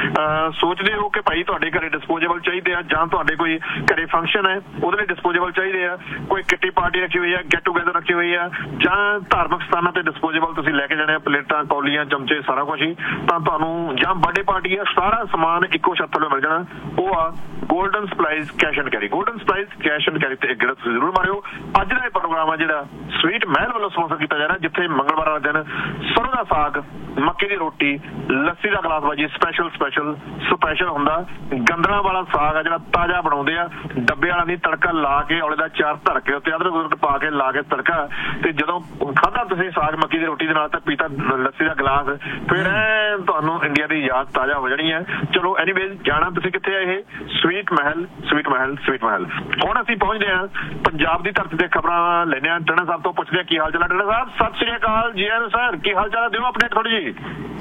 ਸੋਚਦੇ ਹੋ ਕਿ ਭਾਈ ਤੁਹਾਡੇ ਘਰੇ ਡਿਸਪੋਜ਼ੇਬਲ ਚਾਹੀਦੇ ਆ ਜਾਂ ਤੁਹਾਡੇ ਕੋਈ ਘਰੇ ਫੰਕਸ਼ਨ ਹੈ ਉਹਦੇ ਲਈ ਡਿਸਪੋਜ਼ੇਬਲ ਚਾਹੀਦੇ ਆ, ਕੋਈ ਕਿੱਟੀ ਪਾਰਟੀ ਰੱਖੀ ਹੋਈ ਆ, ਗੈਟ ਟੂਗੇਦਰ ਰੱਖੀ ਹੋਈ ਆ, ਜਾਂ ਧਾਰਮਿਕ ਸਥਾਨਾਂ ਤੇ ਡਿਸਪੋਜ਼ੇਬਲ ਤੁਸੀਂ ਲੈ ਕੇ ਜਾਣੇ ਆ, ਪਲੇਟਾਂ, ਕੌਲੀਆਂ, ਚਮਚੇ, ਸਾਰਾ ਕੁਝ ਹੀ, ਤਾਂ ਤੁਹਾਨੂੰ ਜਾਂ ਬਰਥਡੇ ਪਾਰਟੀ ਆ, ਸਾਰਾ ਸਮਾਨ ਇੱਕੋ ਛੱਤ ਥੱਲੇ ਮਿਲ ਜਾਣਾ। ਉਹ ਆ golden supplies cash and carry. Golden supplies cash and carry ਤੇ ਇੱਕ ਗੇੜਾ ਤੁਸੀਂ ਜ਼ਰੂਰ ਮਾਰਿਓ। ਅੱਜ ਦਾ ਇਹ ਪ੍ਰੋਗਰਾਮ ਆ ਜਿਹੜਾ ਸਵੀਟ ਮਹਿਲ ਵੱਲੋਂ ਸਪਾਂਸਰ ਕੀਤਾ ਜਾ ਰਿਹਾ, ਜਿੱਥੇ ਮੰਗਲਵਾਰ ਵਾਲੇ ਦਿਨ ਸਰੋਂ ਦਾ ਸਾਗ, ਮੱਕੀ ਦੀ ਰੋਟੀ, ਲੱਸੀ ਦਾ ਗਲਾਸ ਬਾਜੀ ਸਪੈਸ਼ਲ ਸਪੈਸ਼ਲ ਸਪੈਸ਼ਲ ਹੁੰਦਾ। ਗੰਦਲਾਂ ਵਾਲਾ ਸਾਗ ਆ ਜਿਹੜਾ ਤਾਜ਼ਾ ਬਣਾਉਂਦੇ ਆ, ਡੱਬੇ ਵਾਲਾ ਨਹੀਂ, ਤੜਕਾ ਲਾ ਕੇ ਔਲੇ ਦਾ ਚਾਰ ਧਰ ਕੇ ਉੱਤੇ ਅਦਰਕ ਉਦਰਕ ਪਾ ਕੇ ਲਾ ਕੇ ਤੜਕਾ, ਤੇ ਜਦੋਂ ਖਾਧਾ ਤੁਸੀਂ ਸਾਗ ਮੱਕੀ ਦੀ ਰੋਟੀ ਦੇ ਨਾਲ ਤਾਂ ਪੀਤਾ ਲੱਸੀ ਦਾ ਗਲਾਸ, ਫਿਰ ਐ ਤੁਹਾਨੂੰ ਇੰਡੀਆ ਦੀ ਯਾਦ ਤਾਜ਼ਾ ਹੋ ਜਾਣੀ ਹੈ। ਚਲੋ ਐਨੀਵੇਜ਼ ਜਾਣਾ ਤੁਸੀਂ ਕਿੱਥੇ ਆ? ਇਹ ਸਵੀਟ ਮਹਿਲ, ਸਵੀਟ ਮਹਿਲ, ਸਵੀਟ ਮਹਿਲ। ਹੁਣ ਅਸੀਂ ਪਹੁੰਚਦੇ ਹਾਂ ਪੰਜਾਬ ਦੀ ਧਰਤੀ ਤੇ ਖਬਰਾਂ ਲੈਂਦੇ ਹਾਂ। ਟਣਾ ਸਾਹਿਬ ਤੋਂ ਪੁੱਛਦੇ ਹਾਂ ਕੀ ਹਾਲ ਚਾਲ ਹੈ। ਟਣਾ ਸਾਹਿਬ ਸਤਿ ਸ੍ਰੀ ਅਕਾਲ ਜੀ। ਸਰ ਕੀ ਹਾਲ ਚਾਲ, ਦਿਓ ਅਪਡੇਟ ਥੋੜੀ ਜੀ।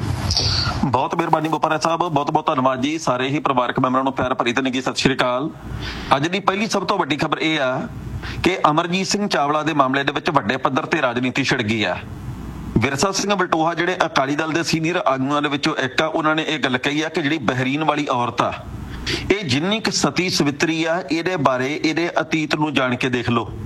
ਬਹੁਤ ਮਿਹਰਬਾਨੀ ਬੋਪਾਰਾ ਸਾਹਿਬ, ਬਹੁਤ ਬਹੁਤ ਧੰਨਵਾਦ ਜੀ। ਸਾਰੇ ਹੀ ਪਰਿਵਾਰਕ ਮੈਂਬਰਾਂ ਨੂੰ ਪਿਆਰ ਭਰੀ ਤਨਗੀ ਸਤਿ ਸ੍ਰੀ ਅਕਾਲ। ਅੱਜ ਦੀ ਪਹਿਲੀ ਸਭ ਤੋਂ ਵੱਡੀ ਖਬਰ ਇਹ ਆ ਕਿ ਅਮਰਜੀਤ ਸਿੰਘ ਚਾਵਲਾ ਦੇ ਮਾਮਲੇ ਦੇ ਵਿੱਚ ਵੱਡੇ ਪੱਧਰ ਤੇ ਰਾਜਨੀਤੀ ਛਿੜ ਗਈ ਆ। ਵਿਰਸਾ ਸਿੰਘ ਬਲਟੋਹਾ ਜਿਹੜੇ ਅਕਾਲੀ ਦਲ ਦੇ ਸੀਨੀਅਰ ਆਗੂਆਂ ਦੇ ਵਿੱਚੋਂ ਇੱਕ ਆ, ਉਹਨਾਂ ਨੇ ਇਹ ਗੱਲ ਕਹੀ ਆ ਕਿ ਜਿਹੜੀ ਬਹਿਰੀਨ ਵਾਲੀ ਔਰਤ ਆ ਇਹ ਜਿੰਨੀ ਕੁ ਸਤੀ ਸਵਿਤਰੀ ਆ, ਇਹਦੇ ਬਾਰੇ ਇਹਦੇ ਅਤੀਤ ਨੂੰ ਜਾਣ ਕੇ ਦੇਖ ਲਓ।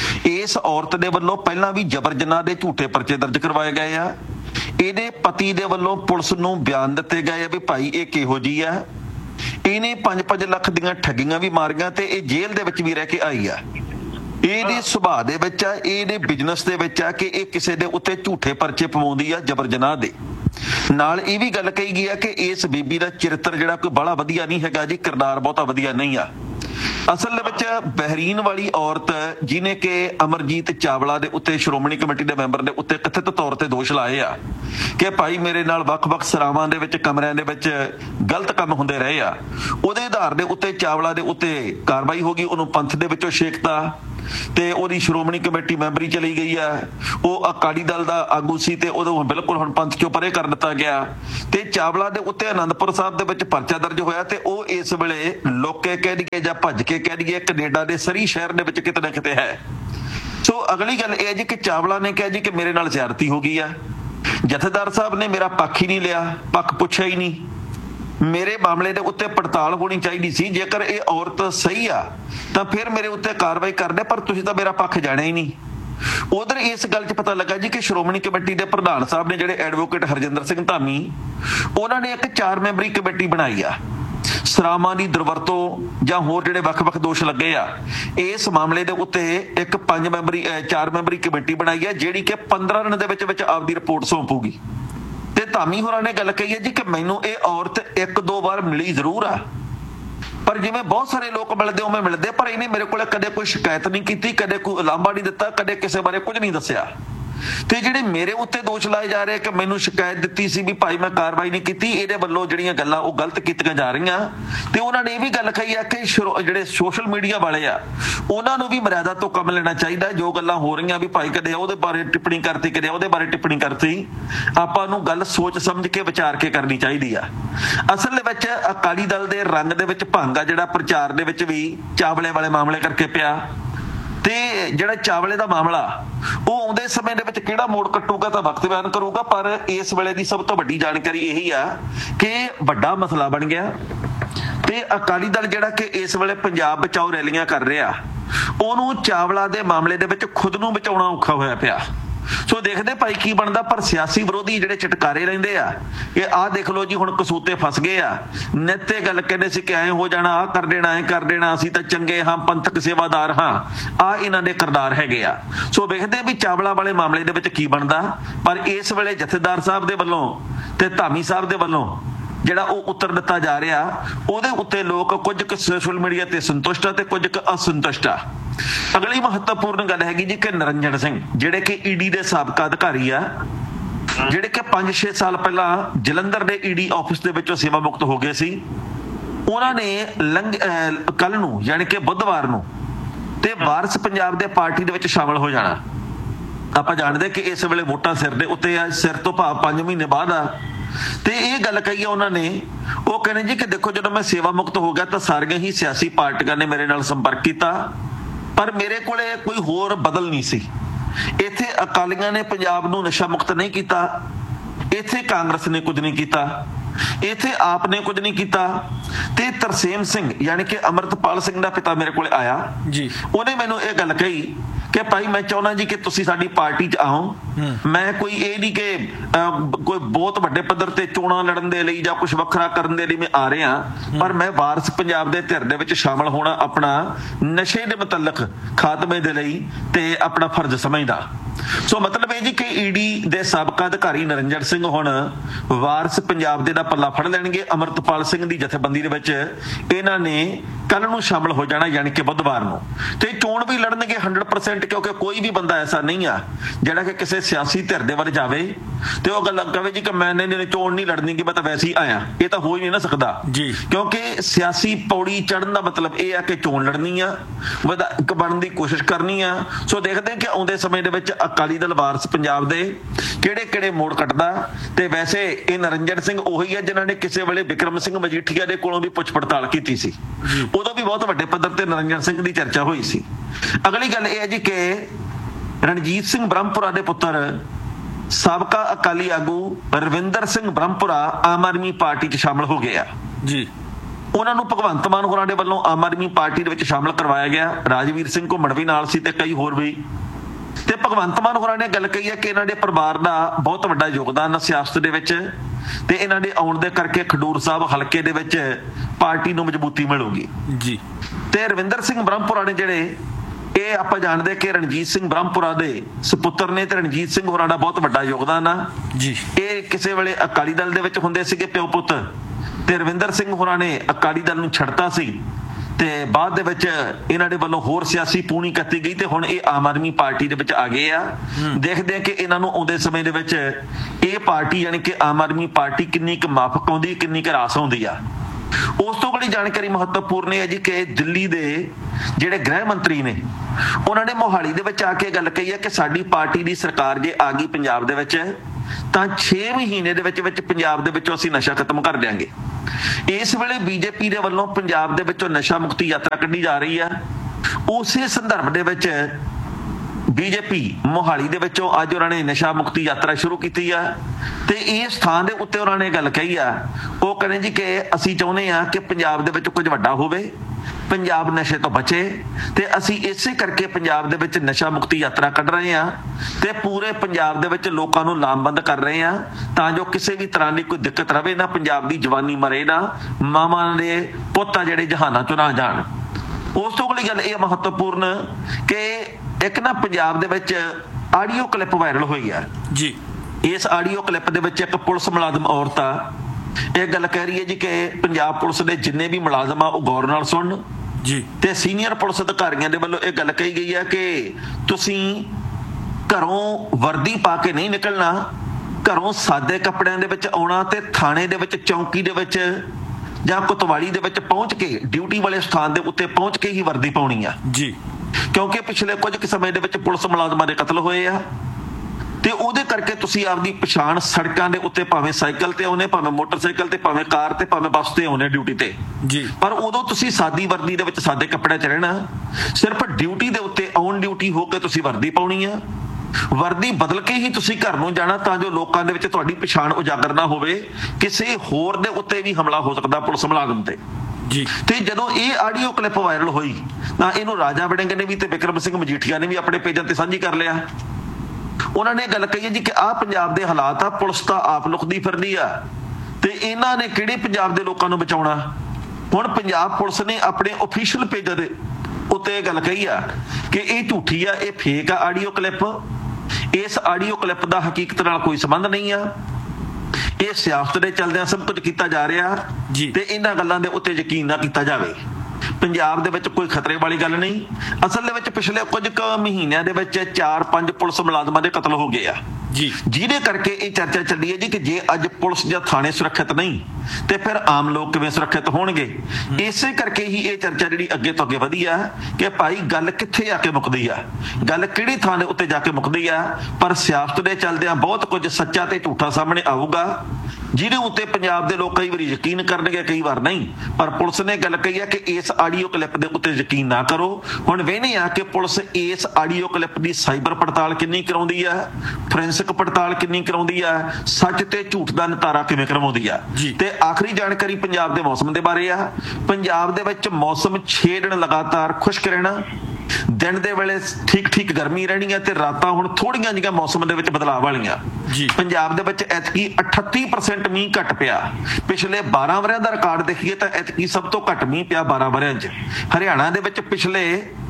ਇਸ ਔਰਤ ਦੇ ਵੱਲੋਂ ਪਹਿਲਾਂ ਵੀ ਜਬਰ ਜਨਾਹ ਦੇ ਝੂਠੇ ਪਰਚੇ ਦਰਜ ਕਰਵਾਏ ਗਏ ਆ। ਇਹਦੇ ਪਤੀ ਦੇ ਵੱਲੋਂ ਪੁਲਿਸ ਨੂੰ ਬਿਆਨ ਦਿੱਤੇ ਗਏ ਆ ਵੀ ਭਾਈ ਇਹ ਕਿਹੋ ਜੀ ਆ। ਇਹਨੇ ਪੰਜ ਪੰਜ ਲੱਖ ਦੀਆਂ ਠੱਗੀਆਂ ਵੀ ਮਾਰੀਆਂ ਤੇ ਇਹ ਜੇਲ੍ਹ ਦੇ ਵਿੱਚ ਵੀ ਰਹਿ ਕੇ ਆਈ ਆ। ਇਹਦੇ ਸੁਭਾਅ ਦੇ ਵਿੱਚ ਆ, ਇਹਦੇ ਬਿਜ਼ਨਸ ਦੇ ਵਿੱਚ ਆ ਕਿ ਇਹ ਕਿਸੇ ਦੇ ਉੱਤੇ ਝੂਠੇ ਪਰਚੇ ਪਵਾਉਂਦੀ ਆ ਜਬਰ ਜਨਾਹ ਦੇ। ਨਾਲ ਇਹ ਵੀ ਗੱਲ ਕਹੀ ਗਈ ਆ ਕਿ ਇਸ ਬੀਬੀ ਦਾ ਚਰਿੱਤਰ ਜਿਹੜਾ ਕੋਈ ਬੜਾ ਵਧੀਆ ਨਹੀਂ ਹੈਗਾ ਜੀ, ਕਿਰਦਾਰ ਬਹੁਤਾ ਵਧੀਆ ਨਹੀਂ ਆ। ਅਸਲ ਦੇ ਵਿੱਚ ਬਹਿਰੀਨ ਵਾਲੀ ਔਰਤ ਜਿਹਨੇ ਕਿ ਅਮਰਜੀਤ ਚਾਵਲਾ ਦੇ ਉੱਤੇ ਸ਼੍ਰੋਮਣੀ ਕਮੇਟੀ ਦੇ ਮੈਂਬਰ ਦੇ ਉੱਤੇ ਕਥਿਤ ਤੌਰ ਤੇ ਦੋਸ਼ ਲਾਏ ਆ ਕਿ ਭਾਈ ਮੇਰੇ ਨਾਲ ਵੱਖ-ਵੱਖ ਸਰਾਵਾਂ ਦੇ ਵਿੱਚ ਕਮਰਿਆਂ ਦੇ ਵਿੱਚ ਗਲਤ ਕੰਮ ਹੁੰਦੇ ਰਹੇ ਆ, ਉਹਦੇ ਆਧਾਰ ਦੇ ਉੱਤੇ ਚਾਵਲਾ ਦੇ ਉੱਤੇ ਕਾਰਵਾਈ ਹੋ ਗਈ। ਉਹਨੂੰ ਪੰਥ ਦੇ ਵਿੱਚੋਂ ਛੇਕਤਾ ਤੇ ਉਹਦੀ ਸ਼੍ਰੋਮਣੀ ਕਮੇਟੀ ਮੈਂਬਰੀ ਚਲੀ ਗਈ ਆ। ਉਹ ਅਕਾਲੀ ਦਲ ਦਾ ਆਗੂ ਸੀ ਤੇ ਉਦੋਂ ਬਿਲਕੁਲ ਹੁਣ ਪੰਥ ਚੋਂ ਪਰੇ ਕਰ ਦਿੱਤਾ ਗਿਆ ਤੇ ਚਾਵਲਾ ਦੇ ਉੱਤੇ ਅਨੰਦਪੁਰ ਸਾਹਿਬ ਦੇ ਵਿੱਚ ਪਰਚਾ ਦਰਜ ਹੋਇਆ ਤੇ ਉਹ ਇਸ ਵੇਲੇ ਲੋਕੇ ਕਹਿ ਦਈਏ ਜਾਂ ਭੱਜ ਕੇ ਕਹਿ ਦਈਏ ਕੈਨੇਡਾ ਦੇ ਸਰੀ ਸ਼ਹਿਰ ਦੇ ਵਿੱਚ ਕਿਤੇ ਨਾ ਕਿਤੇ ਹੈ। ਸੋ ਅਗਲੀ ਗੱਲ ਇਹ ਜੀ ਕਿ ਚਾਵਲਾ ਨੇ ਕਿਹਾ ਜੀ ਕਿ ਮੇਰੇ ਨਾਲ ਜ਼ਿਆਦਤੀ ਹੋ ਗਈ ਆ। ਜਥੇਦਾਰ ਸਾਹਿਬ ਨੇ ਮੇਰਾ ਪੱਖ ਹੀ ਨਹੀਂ ਲਿਆ, ਪੱਖ ਪੁੱਛਿਆ ਹੀ ਨਹੀਂ। ਮੇਰੇ ਮਾਮਲੇ ਦੇ ਉੱਤੇ ਪੜਤਾਲ ਹੋਣੀ ਚਾਹੀਦੀ ਸੀ। ਜੇਕਰ ਇਹ ਔਰਤ ਸਹੀ ਆ ਤਾਂ ਫਿਰ ਮੇਰੇ ਉੱਤੇ ਕਾਰਵਾਈ ਕਰਦੇ, ਪਰ ਤੁਸੀਂ ਤਾਂ ਮੇਰਾ ਪੱਖ ਜਾਣਿਆ ਹੀ ਨਹੀਂ। ਉਧਰ ਇਸ ਗੱਲ 'ਚ ਪਤਾ ਲੱਗਾ ਜੀ ਕਿ ਸ਼੍ਰੋਮਣੀ ਕਮੇਟੀ ਦੇ ਪ੍ਰਧਾਨ ਸਾਹਿਬ ਨੇ ਜਿਹੜੇ ਐਡਵੋਕੇਟ ਹਰਜਿੰਦਰ ਸਿੰਘ ਧਾਮੀ, ਉਹਨਾਂ ਨੇ ਇੱਕ ਚਾਰ ਮੈਂਬਰੀ ਕਮੇਟੀ ਬਣਾਈ ਆ। ਸਰਾਵਾਂ ਦੀ ਦੁਰਵਰਤੋਂ ਜਾਂ ਹੋਰ ਜਿਹੜੇ ਵੱਖ-ਵੱਖ ਦੋਸ਼ ਲੱਗੇ ਆ, ਇਸ ਮਾਮਲੇ ਦੇ ਉੱਤੇ ਇੱਕ ਪੰਜ ਮੈਂਬਰੀ ਚਾਰ ਮੈਂਬਰੀ ਕਮੇਟੀ ਬਣਾਈ ਆ ਜਿਹੜੀ ਕਿ ਪੰਦਰਾਂ ਦਿਨ ਦੇ ਵਿੱਚ ਵਿੱਚ ਆਪਦੀ ਰਿਪੋਰਟ ਸੌਂਪੂਗੀ। ਤੇ ਧਾਮੀ ਹੋਰਾਂ ਨੇ ਗੱਲ ਕਹੀ ਹੈ ਜੀ ਕਿ ਮੈਨੂੰ ਇਹ ਔਰਤ ਇੱਕ ਦੋ ਵਾਰ ਮਿਲੀ ਜ਼ਰੂਰ ਆ, ਪਰ ਜਿਵੇਂ ਬਹੁਤ ਸਾਰੇ ਲੋਕ ਮਿਲਦੇ ਉਵੇਂ ਮਿਲਦੇ, ਪਰ ਇਹਨੇ ਮੇਰੇ ਕੋਲ ਕਦੇ ਕੋਈ ਸ਼ਿਕਾਇਤ ਨਹੀਂ ਕੀਤੀ, ਕਦੇ ਕੋਈ ਉਲਾਂਭਾ ਨਹੀਂ ਦਿੱਤਾ, ਕਦੇ ਕਿਸੇ ਬਾਰੇ ਕੁਝ ਨਹੀਂ ਦੱਸਿਆ। ਤੇ ਜਿਹੜੇ ਮੇਰੇ ਉੱਤੇ ਦੋਸ਼ ਲਾਏ ਜਾ ਰਹੇ ਕਿ ਮੈਨੂੰ ਸ਼ਿਕਾਇਤ ਦਿੱਤੀ ਸੀ ਵੀ ਭਾਈ ਮੈਂ ਕਾਰਵਾਈ ਨਹੀਂ ਕੀਤੀ, ਇਹਦੇ ਵੱਲੋਂ ਜਿਹੜੀਆਂ ਗੱਲਾਂ ਉਹ ਗਲਤ ਕੀਤੀਆਂ ਜਾ ਰਹੀਆਂ। ਤੇ ਉਹਨਾਂ ਨੇ ਇਹ ਵੀ ਗੱਲ ਕਹੀ ਆ ਕਿ ਜਿਹੜੇ ਸੋਸ਼ਲ ਮੀਡੀਆ ਵਾਲੇ ਆ ਉਹਨਾਂ ਨੂੰ ਵੀ ਮਰਿਆਦਾ ਤੋਂ ਕੰਮ ਲੈਣਾ ਚਾਹੀਦਾ। ਜੋ ਗੱਲਾਂ ਹੋ ਰਹੀਆਂ ਵੀ ਭਾਈ ਕਦੇ ਉਹਦੇ ਬਾਰੇ ਟਿੱਪਣੀ ਕਰਤੀ, ਕਦੇ ਉਹਦੇ ਬਾਰੇ ਟਿੱਪਣੀ ਕਰਤੀ, ਆਪਾਂ ਨੂੰ ਗੱਲ ਸੋਚ ਸਮਝ ਕੇ ਵਿਚਾਰ ਕੇ ਕਰਨੀ ਚਾਹੀਦੀ ਆ। ਅਸਲ ਦੇ ਵਿੱਚ ਅਕਾਲੀ ਦਲ ਦੇ ਰੰਗ ਦੇ ਵਿੱਚ ਭੰਗ ਆ ਜਿਹੜਾ ਪ੍ਰਚਾਰ ਦੇ ਵਿੱਚ ਵੀ ਚਾਵਲੇ ਵਾਲੇ ਮਾਮਲੇ ਕਰਕੇ ਪਿਆ। ਤੇ ਜਿਹੜਾ ਚਾਵਲੇ ਦਾ ਮਾਮਲਾ ਉਹ ਆਉਂਦੇ ਸਮੇਂ ਦੇ ਵਿੱਚ ਕਿਹੜਾ ਮੋੜ ਕੱਟੂਗਾ ਤਾਂ ਵਕਤ ਬਿਆਨ ਕਰੂਗਾ, ਪਰ ਇਸ ਵੇਲੇ ਦੀ ਸਭ ਤੋਂ ਵੱਡੀ ਜਾਣਕਾਰੀ ਇਹੀ ਆ ਕਿ ਵੱਡਾ ਮਸਲਾ ਬਣ ਗਿਆ ਤੇ ਅਕਾਲੀ ਦਲ ਜਿਹੜਾ ਕਿ ਇਸ ਵੇਲੇ ਪੰਜਾਬ ਬਚਾਓ ਰੈਲੀਆਂ ਕਰ ਰਿਹਾ, ਉਹਨੂੰ ਚਾਵਲਾ ਦੇ ਮਾਮਲੇ ਦੇ ਵਿੱਚ ਖੁਦ ਨੂੰ ਬਚਾਉਣਾ ਔਖਾ ਹੋਇਆ ਪਿਆ। ਸੋ ਦੇਖਦੇ ਭਾਈ ਕੀ ਬਣਦਾ। ਪਰ ਸਿਆਸੀ ਵਿਰੋਧੀ ਜਿਹੜੇ ਚਟਕਾਰੇ ਲੈਂਦੇ ਆ ਇਹ ਆਹ ਦੇਖ ਲਓ ਜੀ ਹੁਣ ਕਸੂਤੇ ਫਸ ਗਏ ਆ। ਨਿੱਤੇ ਗੱਲ ਕਹਿੰਦੇ ਸੀ ਕਿ ਐਂ ਹੋ ਜਾਣਾ, ਆਹ ਕਰ ਦੇਣਾ, ਐਂ ਕਰ ਦੇਣਾ, ਅਸੀਂ ਤਾਂ ਚੰਗੇ ਹਾਂ, ਪੰਥਕ ਸੇਵਾਦਾਰ ਹਾਂ, ਆਹ ਇਹਨਾਂ ਦੇ ਕਿਰਦਾਰ ਹੈਗੇ ਆ। ਸੋ ਵੇਖਦੇ ਵੀ ਚਾਵਲਾ ਵਾਲੇ ਮਾਮਲੇ ਦੇ ਵਿੱਚ ਕੀ ਬਣਦਾ। ਪਰ ਇਸ ਵੇਲੇ ਜਥੇਦਾਰ ਸਾਹਿਬ ਦੇ ਵੱਲੋਂ ਤੇ ਧਾਮੀ ਸਾਹਿਬ ਦੇ ਵੱਲੋਂ ਜਿਹੜਾ ਉਹ ਉੱਤਰ ਦਿੱਤਾ ਜਾ ਰਿਹਾ, ਉਹਦੇ ਉੱਤੇ ਲੋਕ ਕੁਝ ਕੁ ਸੋਸ਼ਲ ਮੀਡੀਆ ਤੇ ਸੰਤੁਸ਼ਟ ਆ ਤੇ ਕੁਝ ਕੁ ਅਸੰਤੁਸ਼ਟ ਆ। ਅਗਲੀ ਮਹੱਤਵਪੂਰਨ ਗੱਲ ਹੈਗੀ ਜੀ ਕਿ ਨਿਰੰਜਨ ਸਿੰਘ ਜਿਹੜੇ ਕਿ ਈਡੀ ਦੇ ਸਾਬਕਾ ਅਧਿਕਾਰੀ ਆ, ਜਿਹੜੇ ਕਿ ਪੰਜ ਛੇ ਸਾਲ ਪਹਿਲਾਂ ਜਲੰਧਰ ਦੇ ਈਡੀ ਆਫਿਸ ਦੇ ਵਿੱਚੋਂ ਸੇਵਾ ਮੁਕਤ ਹੋ ਗਏ ਸੀ, ਉਹਨਾਂ ਨੇ ਕੱਲ ਨੂੰ ਯਾਨੀ ਕਿ ਬੁੱਧਵਾਰ ਨੂੰ ਤੇ ਵਾਰਿਸ ਪੰਜਾਬ ਦੇ ਪਾਰਟੀ ਦੇ ਵਿੱਚ ਸ਼ਾਮਲ ਹੋ ਜਾਣਾ। ਆਪਾਂ ਜਾਣਦੇ ਕਿ ਇਸ ਵੇਲੇ ਵੋਟਾਂ ਸਿਰ ਦੇ ਉੱਤੇ ਆ, ਸਿਰ ਤੋਂ ਭਾਵ ਪੰਜ ਮਹੀਨੇ ਬਾਅਦ ਆ। ਤੇ ਇਹ ਗੱਲ ਕਹੀ ਆ ਉਹਨਾਂ ਨੇ, ਉਹ ਕਹਿੰਦੇ ਜੀ ਕਿ ਦੇਖੋ ਜਦੋਂ ਮੈਂ ਸੇਵਾ ਮੁਕਤ ਹੋ ਗਿਆ ਤਾਂ ਸਾਰੀਆਂ ਹੀ ਸਿਆਸੀ ਪਾਰਟੀਆਂ ਨੇ ਮੇਰੇ ਨਾਲ ਸੰਪਰਕ ਕੀਤਾ, ਪਰ ਮੇਰੇ ਕੋਲੇ ਕੋਈ ਹੋਰ ਬਦਲ ਨਹੀਂ ਸੀ। ਇੱਥੇ ਅਕਾਲੀਆਂ ਨੇ ਪੰਜਾਬ ਨੂੰ ਨਸ਼ਾ ਮੁਕਤ ਨਹੀਂ ਕੀਤਾ, ਇੱਥੇ ਕਾਂਗਰਸ ਨੇ ਕੁਝ ਨਹੀਂ ਕੀਤਾ, ਇੱਥੇ ਆਪ ਨੇ ਕੁਝ ਨਹੀਂ ਕੀਤਾ। ਤੇ ਤਰਸੇਮ ਸਿੰਘ ਯਾਨੀ ਕਿ ਅਮਰਤਪਾਲ ਸਿੰਘ ਦਾ ਪਿਤਾ ਮੇਰੇ ਕੋਲੇ ਆਇਆ ਜੀ, ਉਹਨੇ ਮੈਨੂੰ ਇਹ ਗੱਲ ਕਹੀ ਕਿ ਭਾਈ ਮੈਂ ਚਾਹੁੰਦਾ ਜੀ ਕਿ ਤੁਸੀਂ ਸਾਡੀ ਪਾਰਟੀ 'ਚ ਆਓ। ਮੈਂ ਕੋਈ ਇਹ ਨਹੀਂ ਕਿ ਕੋਈ ਬਹੁਤ ਵੱਡੇ ਪੱਧਰ ਤੇ ਚੋਣਾਂ ਲੜਨ ਦੇ ਲਈ ਜਾਂ ਕੁਝ ਵੱਖਰਾ ਕਰਨ ਦੇ ਲਈ ਮੈਂ ਆ ਰਿਹਾ, ਪਰ ਮੈਂ ਵਾਰਿਸ ਪੰਜਾਬ ਦੇ ਧਿਰ ਦੇ ਵਿੱਚ ਸ਼ਾਮਲ ਹੋਣਾ ਆਪਣਾ ਨਸ਼ੇ ਦੇ ਮੁਤਲਕ ਖਾਤਮੇ ਦੇ ਲਈ ਤੇ ਆਪਣਾ ਫਰਜ਼ ਸਮਝਦਾ। ਸੋ ਮਤਲਬ ਇਹ ਜੀ ਕਿ ਈਡੀ ਦੇ ਸਾਬਕਾ ਅਧਿਕਾਰੀ ਨਿਰੰਜਨ ਸਿੰਘ ਹੁਣ ਵਾਰਿਸ ਪੰਜਾਬ ਦੇ ਦਾ ਪੱਲਾ ਫੜ ਲੈਣਗੇ। ਅਮਰਤਪਾਲ ਸਿੰਘ ਦੀ ਜਥੇਬੰਦੀ ਦੇ ਵਿੱਚ ਇਹਨਾਂ ਨੇ ਕੱਲ ਨੂੰ ਸ਼ਾਮਲ ਹੋ ਜਾਣਾ ਯਾਨੀ ਕਿ ਬੁੱਧਵਾਰ ਨੂੰ, ਤੇ ਚੋਣ ਵੀ ਲੜਨਗੇ ਹੰਡਰਡ ਪਰਸੈਂਟ, ਕਿਉਂਕਿ ਕੋਈ ਵੀ ਬੰਦਾ ਐਸਾ ਨਹੀਂ ਆ ਜਿਹੜਾ ਕਿ ਕਿਸੇ ਸਿਆਸੀ ਧਿਰ ਦੇ ਵੱਲ ਜਾਵੇ ਤੇ ਉਹ ਗੱਲ ਕਹੇ ਜੀ ਕਿ ਮੈਂ ਨਹੀਂ ਚੋਣ ਨਹੀਂ ਲੜਨੀ, ਕਿ ਮੈਂ ਤਾਂ ਵੈਸੇ ਹੀ ਆਇਆ। ਇਹ ਤਾਂ ਹੋ ਹੀ ਨਹੀਂ ਨਾ ਸਕਦਾ ਜੀ, ਕਿਉਂਕਿ ਸਿਆਸੀ ਪੌੜੀ ਚੜ੍ਹਨ ਦਾ ਮਤਲਬ ਇਹ ਆ ਕਿ ਚੋਣ ਲੜਨੀ ਆ, ਵਿਧਾਇਕ ਬਣਨ ਦੀ ਕੋਸ਼ਿਸ਼ ਕਰਨੀ ਆ। ਸੋ ਦੇਖਦੇ ਕਿ ਆਉਂਦੇ ਸਮੇਂ ਦੇ ਵਿੱਚ ਅਕਾਲੀ ਦਲ ਵਾਰਿਸ ਪੰਜਾਬ ਦੇ ਕਿਹੜੇ ਕਿਹੜੇ ਮੋੜ ਕੱਟਦਾ। ਤੇ ਵੈਸੇ ਇਹ ਨਿਰੰਜਨ ਸਿੰਘ ਉਹੀ ਆ ਜਿਨ੍ਹਾਂ ਨੇ ਕਿਸੇ ਵੇਲੇ ਵਿਕਰਮ ਸਿੰਘ ਮਜੀਠੀਆ ਦੇ ਕੋਲੋਂ ਵੀ ਪੁੱਛ ਪੜਤਾਲ ਕੀਤੀ ਸੀ, ਉਦੋਂ ਵੀ ਬਹੁਤ ਵੱਡੇ ਪੱਧਰ ਤੇ ਨਿਰੰਜਨ ਸਿੰਘ ਦੀ ਚਰਚਾ ਹੋਈ ਸੀ। ਅਗਲੀ ਗੱਲ ਇਹ ਹੈ ਜੀ ਕਿ ਰਣਜੀਤ ਸਿੰਘ ਬ੍ਰਹਮਪੁਰਾ ਦੇ ਪੁੱਤਰ ਸਾਬਕਾ ਅਕਾਲੀ ਆਗੂ ਰਵਿੰਦਰ ਸਿੰਘ ਬ੍ਰਹਮਪੁਰਾ ਆਮ ਆਦਮੀ ਪਾਰਟੀ 'ਚ ਸ਼ਾਮਲ ਹੋ ਗਏ ਆ ਜੀ। ਉਹਨਾਂ ਨੂੰ ਭਗਵੰਤ ਮਾਨ ਹੋਰਾਂ ਦੇ ਵੱਲੋਂ ਆਮ ਆਦਮੀ ਪਾਰਟੀ ਦੇ ਵਿੱਚ ਸ਼ਾਮਲ ਕਰਵਾਇਆ ਗਿਆ। ਰਾਜਵੀਰ ਸਿੰਘ ਘੁੰਮਣ ਵੀ ਨਾਲ ਸੀ ਤੇ ਕਈ ਹੋਰ ਵੀ। ਤੇ ਭਗਵੰਤ ਮਾਨ ਹੋਰਾਂ ਨੇ ਗੱਲ ਕਹੀ ਹੈ ਕਿ ਇਹਨਾਂ ਦੇ ਪਰਿਵਾਰ ਦਾ ਬਹੁਤ ਵੱਡਾ ਯੋਗਦਾਨ ਹੈ ਸਿਆਸਤ ਦੇ ਵਿੱਚ, ਤੇ ਇਹਨਾਂ ਦੇ ਆਉਣ ਦੇ ਕਰਕੇ ਖਡੂਰ ਸਾਹਿਬ ਹਲਕੇ ਦੇ ਵਿੱਚ ਪਾਰਟੀ ਨੂੰ ਮਜ਼ਬੂਤੀ ਮਿਲੂਗੀ ਜੀ। ਤੇ ਰਵਿੰਦਰ ਸਿੰਘ ਬ੍ਰਹਮਪੁਰਾ ਨੇ ਜਿਹੜੇ ਇਹ ਆਪਾਂ ਜਾਣਦੇ ਕਿ ਰਣਜੀਤ ਸਿੰਘ ਬ੍ਰਹਮਪੁਰਾ ਦੇ ਸੁਪੁੱਤਰ ਨੇ, ਤੇ ਰਣਜੀਤ ਸਿੰਘ ਹੋਰਾਂ ਦਾ ਬਹੁਤ ਵੱਡਾ ਯੋਗਦਾਨ ਆ ਜੀ। ਇਹ ਕਿਸੇ ਵੇਲੇ ਅਕਾਲੀ ਦਲ ਦੇ ਵਿੱਚ ਹੁੰਦੇ ਸੀਗੇ ਪਿਓ ਪੁੱਤ, ਤੇ ਰਵਿੰਦਰ ਸਿੰਘ ਹੋਰਾਂ ਨੇ ਅਕਾਲੀ ਦਲ ਨੂੰ ਛੱਡਤਾ ਸੀ ਤੇ ਬਾਅਦ ਦੇ ਵਿੱਚ ਇਹਨਾਂ ਦੇ ਵੱਲੋਂ ਹੋਰ ਸਿਆਸੀ ਪੂਣੀ ਕੱਤੀ ਗਈ ਤੇ ਹੁਣ ਇਹ ਆਮ ਆਦਮੀ ਪਾਰਟੀ ਦੇ ਵਿੱਚ ਆ ਗਏ ਆ। ਦੇਖਦੇ ਆ ਕਿ ਇਹਨਾਂ ਨੂੰ ਆਉਂਦੇ ਸਮੇਂ ਦੇ ਵਿੱਚ ਇਹ ਪਾਰਟੀ ਯਾਨੀ ਕਿ ਆਮ ਆਦਮੀ ਪਾਰਟੀ ਕਿੰਨੀ ਕੁ ਮਾਫਕ ਆਉਂਦੀ, ਕਿੰਨੀ ਕੁ ਰਾਸ ਆਉਂਦੀ ਆ। ਉਸ ਤੋਂ ਬੜੀ ਜਾਣਕਾਰੀ ਮਹੱਤਵਪੂਰਨ ਹੈ ਜੀ ਕਿ ਦਿੱਲੀ ਦੇ ਜਿਹੜੇ ਗ੍ਰਹਿ ਮੰਤਰੀ ਨੇ ਉਹਨਾਂ ਨੇ ਮੋਹਾਲੀ ਦੇ ਵਿੱਚ ਆ ਕੇ ਗੱਲ ਕਹੀ ਹੈ ਕਿ ਸਾਡੀ ਪਾਰਟੀ ਦੀ ਸਰਕਾਰ ਜੇ ਆ ਗਈ ਪੰਜਾਬ ਦੇ ਵਿੱਚ ਤਾਂ ਛੇ ਮਹੀਨੇ ਦੇ ਵਿੱਚ ਵਿੱਚ ਪੰਜਾਬ ਦੇ ਵਿੱਚੋਂ ਅਸੀਂ ਨਸ਼ਾ ਖਤਮ ਕਰ ਦਿਆਂਗੇ। ਇਸ ਵੇਲੇ ਬੀਜੇਪੀ ਦੇ ਵੱਲੋਂ ਪੰਜਾਬ ਦੇ ਵਿੱਚੋਂ ਨਸ਼ਾ ਮੁਕਤੀ ਯਾਤਰਾ ਕੱਢੀ ਜਾ ਰਹੀ ਹੈ। ਉਸੇ ਸੰਦਰਭ ਦੇ ਵਿੱਚ ਬੀਜੇਪੀ ਮੋਹਾਲੀ ਦੇ ਵਿੱਚੋਂ ਅੱਜ ਉਹਨਾਂ ਨੇ ਨਸ਼ਾ ਮੁਕਤੀ ਯਾਤਰਾ ਸ਼ੁਰੂ ਕੀਤੀ ਆ ਤੇ ਇਸ ਸਥਾਨ ਦੇ ਉੱਤੇ ਉਹਨਾਂ ਨੇ ਗੱਲ ਕਹੀ ਆ, ਉਹ ਕਹਿੰਦੇ ਜੀ ਕਿ ਅਸੀਂ ਚਾਹੁੰਦੇ ਆ ਕਿ ਪੰਜਾਬ ਦੇ ਵਿੱਚ ਕੁਝ ਵੱਡਾ ਹੋਵੇ, ਪੰਜਾਬ ਨਸ਼ੇ ਤੋਂ ਬਚੇ, ਤੇ ਅਸੀਂ ਇਸੇ ਕਰਕੇ ਪੰਜਾਬ ਦੇ ਵਿੱਚ ਨਸ਼ਾ ਮੁਕਤੀ ਯਾਤਰਾ ਕੱਢ ਰਹੇ ਆ ਤੇ ਪੂਰੇ ਪੰਜਾਬ ਦੇ ਵਿੱਚ ਲੋਕਾਂ ਨੂੰ ਲਾਮਬੰਦ ਕਰ ਰਹੇ ਆ ਤਾਂ ਜੋ ਕਿਸੇ ਵੀ ਤਰ੍ਹਾਂ ਦੀ ਕੋਈ ਦਿੱਕਤ ਰਵੇ ਨਾ, ਪੰਜਾਬ ਦੀ ਜਵਾਨੀ ਮਰੇ ਨਾ, ਮਾਵਾਂ ਦੇ ਪੁੱਤ ਆ ਜਿਹੜੇ ਜਹਾਨਾਂ ਚੋਂ ਨਾ ਜਾਣ। ਉਸ ਤੋਂ ਅਗਲੀ ਗੱਲ ਇਹ ਮਹੱਤਵਪੂਰਨ ਕਿ ਇੱਕ ਨਾ ਪੰਜਾਬ ਦੇ ਵਿੱਚ ਆਡੀਓ ਕਲਿੱਪ ਵਾਇਰਲ ਹੋਈ ਆ ਜੀ। ਇਸ ਆਡੀਓ ਕਲਿੱਪ ਦੇ ਵਿੱਚ ਇੱਕ ਪੁਲਿਸ ਮੁਲਾਜ਼ਮ ਔਰਤ ਆ ਇਹ ਗੱਲ ਕਹਿ ਰਹੀ ਹੈ ਜੀ ਕਿ ਪੰਜਾਬ ਪੁਲਿਸ ਦੇ ਜਿੰਨੇ ਵੀ ਮੁਲਾਜ਼ਮ ਆ ਉਹ ਗੌਰ ਨਾਲ ਸੁਣਨ ਜੀ। ਤੇ ਸੀਨੀਅਰ ਪੁਲਿਸ ਅਧਿਕਾਰੀਆਂ ਦੇ ਵੱਲੋਂ ਇਹ ਗੱਲ ਕਹੀ ਗਈ ਹੈ ਕਿ ਤੁਸੀਂ ਘਰੋਂ ਵਰਦੀ ਪਾ ਕੇ ਨਹੀਂ ਨਿਕਲਣਾ, ਘਰੋਂ ਸਾਦੇ ਕੱਪੜਿਆਂ ਦੇ ਵਿੱਚ ਆਉਣਾ ਤੇ ਥਾਣੇ ਦੇ ਵਿੱਚ, ਚੌਂਕੀ ਦੇ ਵਿੱਚ ਜਾਂ ਕੋਤਵਾਲੀ ਦੇ ਵਿੱਚ ਪਹੁੰਚ ਕੇ, ਡਿਊਟੀ ਵਾਲੇ ਸਥਾਨ ਦੇ ਉੱਤੇ ਪਹੁੰਚ ਕੇ ਹੀ ਵਰਦੀ ਪਾਉਣੀ ਆ ਜੀ। ਕਿਉਂਕਿ ਪਿਛਲੇ ਕੁਝ ਕੁ ਸਮੇਂ ਦੇ ਵਿੱਚ ਪੁਲਿਸ ਮੁਲਾਜ਼ਮਾਂ ਦੇ ਕਤਲ ਹੋਏ ਆ ਤੇ ਉਹਦੇ ਕਰਕੇ ਤੁਸੀਂ ਆਪਦੀ ਪਛਾਣ ਸੜਕਾਂ ਦੇ ਉੱਤੇ ਭਾਵੇਂ ਸਾਈਕਲ ਤੇ ਆਉਨੇ, ਭਾਵੇਂ ਮੋਟਰਸਾਈਕਲ ਤੇ, ਭਾਵੇਂ ਕਾਰ ਤੇ, ਭਾਵੇਂ ਬੱਸ ਤੇ ਆਉਨੇ ਡਿਊਟੀ ਤੇ ਜੀ। ਪਰ ਉਦੋਂ ਤੁਸੀਂ ਸਾਦੀ ਵਰਦੀ ਦੇ ਵਿੱਚ, ਸਾਦੇ ਕੱਪੜਿਆਂ 'ਚ ਰਹਿਣਾ। ਸਿਰਫ ਡਿਊਟੀ ਦੇ ਉੱਤੇ ਔਨ ਡਿਊਟੀ ਹੋ ਕੇ ਤੁਸੀਂ ਵਰਦੀ ਪਾਉਣੀ ਆ। ਵਰਦੀ ਬਦਲ ਕੇ ਹੀ ਤੁਸੀਂ ਘਰ ਨੂੰ ਜਾਣਾ ਤਾਂ ਜੋ ਲੋਕਾਂ ਦੇ ਵਿੱਚ ਤੁਹਾਡੀ ਪਛਾਣ ਉਜਾਗਰ ਨਾ ਹੋਵੇ। ਕਿਸੇ ਹੋਰ ਦੇ ਉੱਤੇ ਵੀ ਹਮਲਾ ਹੋ ਸਕਦਾ ਪੁਲਿਸ ਮੁਲਾਜ਼ਮ ਤੇ ਜੀ। ਤੇ ਜਦੋਂ ਇਹ ਆਡੀਓ ਕਲਿੱਪ ਵਾਇਰਲ ਹੋਈ ਤਾਂ ਇਹਨੂੰ ਰਾਜਾ ਵੜਿੰਗ ਨੇ ਵੀ ਤੇ ਵਿਕਰਮ ਸਿੰਘ ਮਜੀਠੀਆ ਨੇ ਵੀ ਆਪਣੇ ਪੇਜਾਂ ਤੇ ਸਾਂਝੀ ਕਰ ਲਿਆ। ਉਹਨਾਂ ਨੇ ਗੱਲ ਕਹੀ ਜੀ ਕਿ ਆਹ ਪੰਜਾਬ ਦੇ ਹਾਲਾਤ ਆ, ਪੁਲਿਸ ਤਾਂ ਆਪ ਲੁਕਦੀ ਫਿਰਦੀ ਆ ਤੇ ਇਹਨਾਂ ਨੇ ਕਿਹੜੇ ਪੰਜਾਬ ਦੇ ਲੋਕਾਂ ਨੂੰ ਬਚਾਉਣਾ। ਹੁਣ ਪੰਜਾਬ ਪੁਲਿਸ ਨੇ ਆਪਣੇ ਅਫੀਸ਼ੀਅਲ ਪੇਜਾਂ ਦੇ ਉੱਤੇ ਇਹ ਗੱਲ ਕਹੀ ਆ ਕਿ ਇਹ ਝੂਠੀ ਆ, ਇਹ ਫੇਕ ਆ ਆਡੀਓ ਕਲਿੱਪ। ਇਸ ਆਡੀਓ ਕਲਿੱਪ ਦਾ ਹਕੀਕਤ ਨਾਲ ਕੋਈ ਸੰਬੰਧ ਨਹੀਂ ਆ। ਇਹ ਸਿਆਸਤ ਦੇ ਚੱਲਦਿਆਂ ਸਭ ਕੁਝ ਕੀਤਾ ਜਾ ਰਿਹਾ ਤੇ ਇਹਨਾਂ ਗੱਲਾਂ ਦੇ ਉੱਤੇ ਯਕੀਨ ਨਾ ਕੀਤਾ ਜਾਵੇ। ਪੰਜਾਬ ਦੇ ਵਿੱਚ ਕੋਈ ਖਤਰੇ ਵਾਲੀ ਗੱਲ ਨਹੀਂ। ਅਸਲ ਦੇ ਵਿੱਚ ਪਿਛਲੇ ਕੁਝ ਕੁ ਮਹੀਨਿਆਂ ਦੇ ਵਿੱਚ ਚਾਰ ਪੰਜ ਪੁਲਿਸ ਮੁਲਾਜ਼ਮਾਂ ਦੇ ਕਤਲ ਹੋ ਗਏ ਆ ਜੀ, ਜਿਹਦੇ ਕਰਕੇ ਇਹ ਚਰਚਾ ਚੱਲੀ ਹੈ ਜੀ ਕਿ ਜੇ ਅੱਜ ਪੁਲਿਸ ਜਾਂ ਥਾਣੇ ਸੁਰੱਖਿਅਤ ਨਹੀਂ ਤੇ ਫਿਰ ਆਮ ਲੋਕ ਕਿਵੇਂ ਸੁਰੱਖਿਅਤ ਹੋਣਗੇ। ਇਸੇ ਕਰਕੇ ਹੀ ਇਹ ਚਰਚਾ ਜਿਹੜੀ ਅੱਗੇ ਤੋਂ ਅੱਗੇ ਵਧੀ ਆ ਕਿ ਭਾਈ ਗੱਲ ਕਿੱਥੇ ਆ ਕੇ ਮੁੱਕਦੀ ਆ, ਗੱਲ ਕਿਹੜੀ ਥਾਂ ਦੇ ਉੱਤੇ ਜਾ ਕੇ ਮੁੱਕਦੀ ਆ। ਪਰ ਸਿਆਸਤ ਦੇ ਚੱਲਦਿਆਂ ਬਹੁਤ ਕੁਝ ਸੱਚਾ ਤੇ ਝੂਠਾ ਸਾਹਮਣੇ ਆਊਗਾ, ਜਿਹਦੇ ਉੱਤੇ ਪੰਜਾਬ ਦੇ ਲੋਕ ਕਈ ਵਾਰੀ ਯਕੀਨ ਕਰਨਗੇ, ਕਈ ਵਾਰ ਨਹੀਂ। ਪਰ ਪੁਲਿਸ ਨੇ ਗੱਲ ਕਹੀ ਹੈ ਕਿ ਇਸ ਆਡੀਓ ਕਲਿੱਪ ਦੇ ਉੱਤੇ ਯਕੀਨ ਨਾ ਕਰੋ। ਹੁਣ ਵੇਖਦੇ ਆ ਕਿ ਪੁਲਿਸ ਇਸ ਆਡੀਓ ਕਲਿੱਪ ਦੀ ਸਾਈਬਰ ਪੜਤਾਲ ਕਿੰਨੀ ਕਰਾਉਂਦੀ ਆ, ਫੋਰੈਂਸਿਕ ਪੜਤਾਲ ਕਿੰਨੀ ਕਰਾਉਂਦੀ ਆ, ਸੱਚ ਤੇ ਝੂਠ ਦਾ ਨਿਤਾਰਾ ਕਿਵੇਂ ਕਰਵਾਉਂਦੀ ਆ। ਤੇ ਆਖਰੀ ਜਾਣਕਾਰੀ ਪੰਜਾਬ ਦੇ ਮੌਸਮ ਦੇ ਬਾਰੇ ਆ। ਪੰਜਾਬ ਦੇ ਵਿੱਚ ਮੌਸਮ ਛੇ ਦਿਨ ਲਗਾਤਾਰ ਖੁਸ਼ਕ ਰਹਿਣਾ। ਦਿਨ ਦੇ ਵੇਲੇ ਠੀਕ ਠੀਕ ਗਰਮੀ ਰਹਿਣੀ ਹੈ ਤੇ ਰਾਤਾਂ ਹੁਣ ਥੋੜੀਆਂ ਜਿਹੀਆਂ ਮੌਸਮ ਦੇ ਵਿੱਚ ਬਦਲਾਅ ਵਾਲੀਆਂ। ਪੰਜਾਬ ਦੇ ਵਿੱਚ ਐਤਕੀ ਅਠੱਤੀ ਪਰਸੈਂਟ ਮੀਂਹ ਘੱਟ ਪਿਆ। ਪਿਛਲੇ ਬਾਰਾਂ ਵਰਿਆਂ ਦਾ ਰਿਕਾਰਡ ਦੇਖੀਏ ਤਾਂ ਐਤਕੀ ਸਭ ਤੋਂ ਘੱਟ ਮੀਂਹ ਪਿਆ ਬਾਰਾਂ ਵਰਿਆਂ 'ਚ। ਹਰਿਆਣਾ ਦੇ ਵਿੱਚ ਪਿਛਲੇ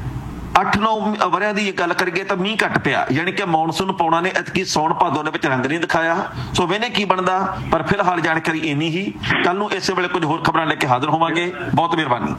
ਅੱਠ ਨੌ ਵਰਿਆਂ ਦੀ ਗੱਲ ਕਰੀਏ ਤਾਂ ਮੀਂਹ ਘੱਟ ਪਿਆ, ਯਾਨੀ ਕਿ ਮੌਨਸੂਨ ਪੌਣਾ ਨੇ ਐਤਕੀ ਸੌਣ ਭਾਦੋਂ ਦੇ ਵਿੱਚ ਰੰਗ ਨਹੀਂ ਦਿਖਾਇਆ। ਸੋ ਵੇਨੇ ਕੀ ਬਣਦਾ, ਪਰ ਫਿਲਹਾਲ ਜਾਣਕਾਰੀ ਇੰਨੀ ਹੀ। ਕੱਲ ਨੂੰ ਇਸੇ ਵੇਲੇ ਕੁਝ ਹੋਰ ਖਬਰਾਂ ਲੈ ਕੇ ਹਾਜ਼ਰ ਹੋਵਾਂਗੇ। ਬਹੁਤ ਮਿਹਰਬਾਨੀ।